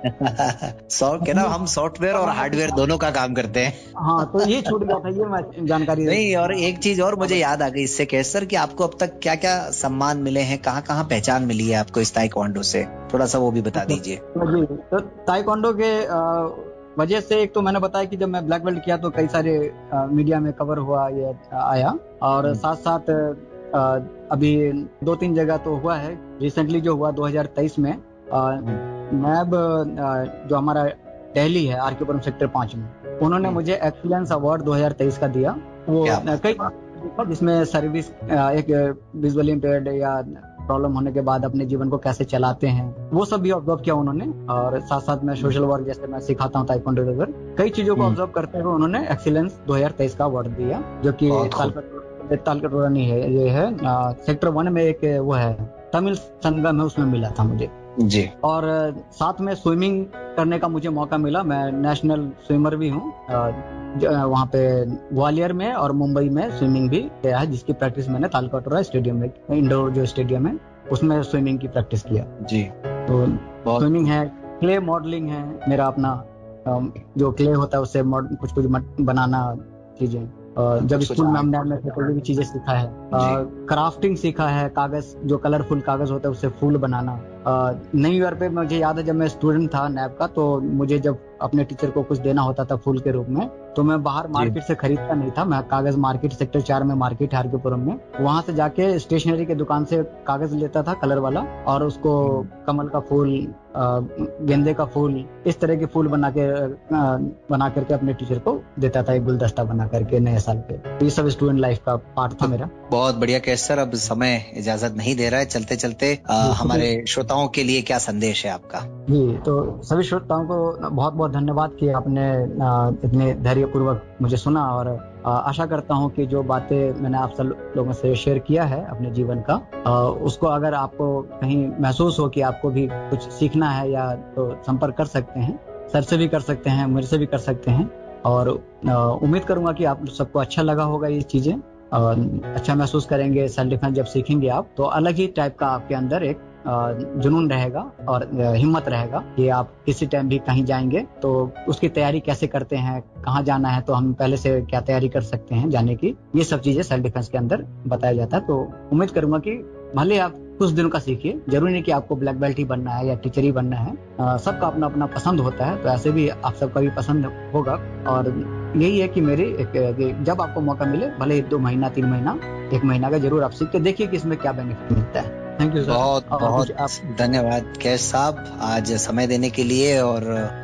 बहुत सॉफ्ट है ना। हम सॉफ्टवेयर और हार्डवेयर दोनों का काम करते हैं। हाँ, तो ये छूट गया था, ये मैं जानकारी नहीं। और एक चीज और मुझे याद आ गई इससे कैश सर, कि आपको अब तक क्या क्या सम्मान मिले हैं, कहाँ कहाँ पहचान मिली है आपको इस ताइक्वांडो से, थोड़ा सा वो भी बता दीजिए। जी, तो ताइक्वांडो के वजह से, एक तो मैंने बताया कि जब मैं ब्लैक बेल्ट किया तो कई सारे आ, मीडिया में कवर हुआ, ये आया, और साथ साथ आ, अभी दो तीन जगह तो हुआ है। रिसेंटली जो हुआ दो हज़ार तेईस में नैब जो हमारा दिल्ली है आर के पुरम सेक्टर पांच में, उन्होंने मुझे एक्सीलेंस अवार्ड दो हज़ार तेईस का दिया। वो कई जिसमें सर्विस, एक विजुअली इम्पेयर्ड या प्रॉब्लम होने के बाद अपने जीवन को कैसे चलाते हैं, वो सब भी ऑब्जर्व किया उन्होंने। और साथ साथ मैं सोशल वर्क, जैसे मैं सिखाता हूँ ताइक्वांडो वगैरह, कई चीजों को ऑब्जर्व करते हुए उन्होंने एक्सीलेंस दो हज़ार तेईस का अवार्ड दिया, जो कि तालकटोरा नहीं है, ये है सेक्टर वन में एक वो है तमिल संगम है, उसमें मिला था मुझे जी। और साथ में स्विमिंग करने का मुझे मौका मिला। मैं नेशनल स्विमर भी हूँ, वहाँ पे ग्वालियर में और मुंबई में स्विमिंग भी किया है, जिसकी प्रैक्टिस मैंने तालकटोरा स्टेडियम में, इंडोर जो स्टेडियम है उसमें स्विमिंग की प्रैक्टिस किया जी। तो स्विमिंग है, क्ले मॉडलिंग है मेरा अपना, जो क्ले होता है उससे कुछ कुछ बनाना चीजें, जब स्कूल में हमने कोई भी चीजें सीखा है। क्राफ्टिंग सीखा है, कागज जो कलरफुल कागज होता है उससे फूल बनाना। न्यू ईयर पे मुझे याद है जब मैं स्टूडेंट था नैब का, तो मुझे जब अपने टीचर को कुछ देना होता था फूल के रूप में, तो मैं बाहर मार्केट से खरीदता नहीं था। मैं कागज मार्केट, सेक्टर चार में मार्केट है आरकेपुरम में, वहां से जाके स्टेशनरी के दुकान से कागज लेता था कलर वाला, और उसको कमल का फूल, गेंदे का फूल, इस तरह के फूल बना के बना करके अपने टीचर को देता था, एक गुलदस्ता बना करके नए साल पे। ये सब स्टूडेंट लाइफ का पार्ट था मेरा। बहुत बढ़िया कैश सर, अब समय इजाजत नहीं दे रहा है, चलते चलते आ, हमारे श्रोताओं के लिए क्या संदेश है आपका? जी, तो सभी श्रोताओं को बहुत बहुत धन्यवाद कि आपने इतने धैर्यपूर्वक मुझे सुना, और आशा करता हूं कि जो बातें मैंने आप सब लोगों से शेयर किया है अपने जीवन का, उसको अगर आपको कहीं महसूस हो कि आपको भी कुछ सीखना है या तो संपर्क कर सकते हैं, सर से भी कर सकते हैं, मेरे से भी कर सकते हैं। और उम्मीद करूंगा कि आप सबको अच्छा लगा होगा ये चीजें, अच्छा महसूस करेंगे। सेल्फ डिफेंस जब सीखेंगे आप, तो अलग ही टाइप का आपके अंदर एक जुनून रहेगा और हिम्मत रहेगा कि आप किसी टाइम भी कहीं जाएंगे तो उसकी तैयारी कैसे करते हैं, कहाँ जाना है तो हम पहले से क्या तैयारी कर सकते हैं जाने की, ये सब चीजें सेल्फ डिफेंस के अंदर बताया जाता है। तो उम्मीद करूंगा कि भले आप कुछ दिनों का सीखिए, जरूरी नहीं कि आपको ब्लैक बेल्ट ही बनना है या टीचर ही बनना है, सबका अपना अपना पसंद होता है, तो ऐसे भी आप सबका भी पसंद होगा। और यही है कि मेरी एक, जब आपको मौका मिले, भले दो महीना तीन महीना एक महीना का, जरूर आप सीख के देखिए कि इसमें क्या बेनिफिट मिलता है। Thank you sir. बहुत बहुत धन्यवाद कैश साहब, आज समय देने के लिए और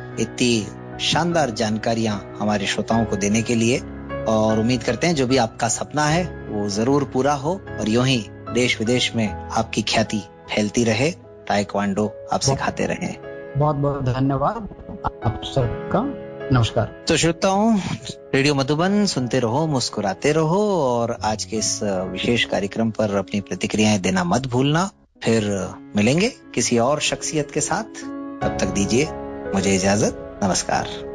इतनी शानदार जानकारियां हमारे श्रोताओं को देने के लिए। और उम्मीद करते हैं जो भी आपका सपना है वो जरूर पूरा हो, और यूं ही देश विदेश में आपकी ख्याति फैलती रहे, ताइक्वांडो आप सिखाते रहें। बहुत बहुत धन्यवाद आप सबका। नमस्कार। तो श्रोताओं, रेडियो मधुबन सुनते रहो, मुस्कुराते रहो और आज के इस विशेष कार्यक्रम पर अपनी प्रतिक्रियाएं देना मत भूलना। फिर मिलेंगे किसी और शख्सियत के साथ, तब तक दीजिए मुझे इजाजत। नमस्कार।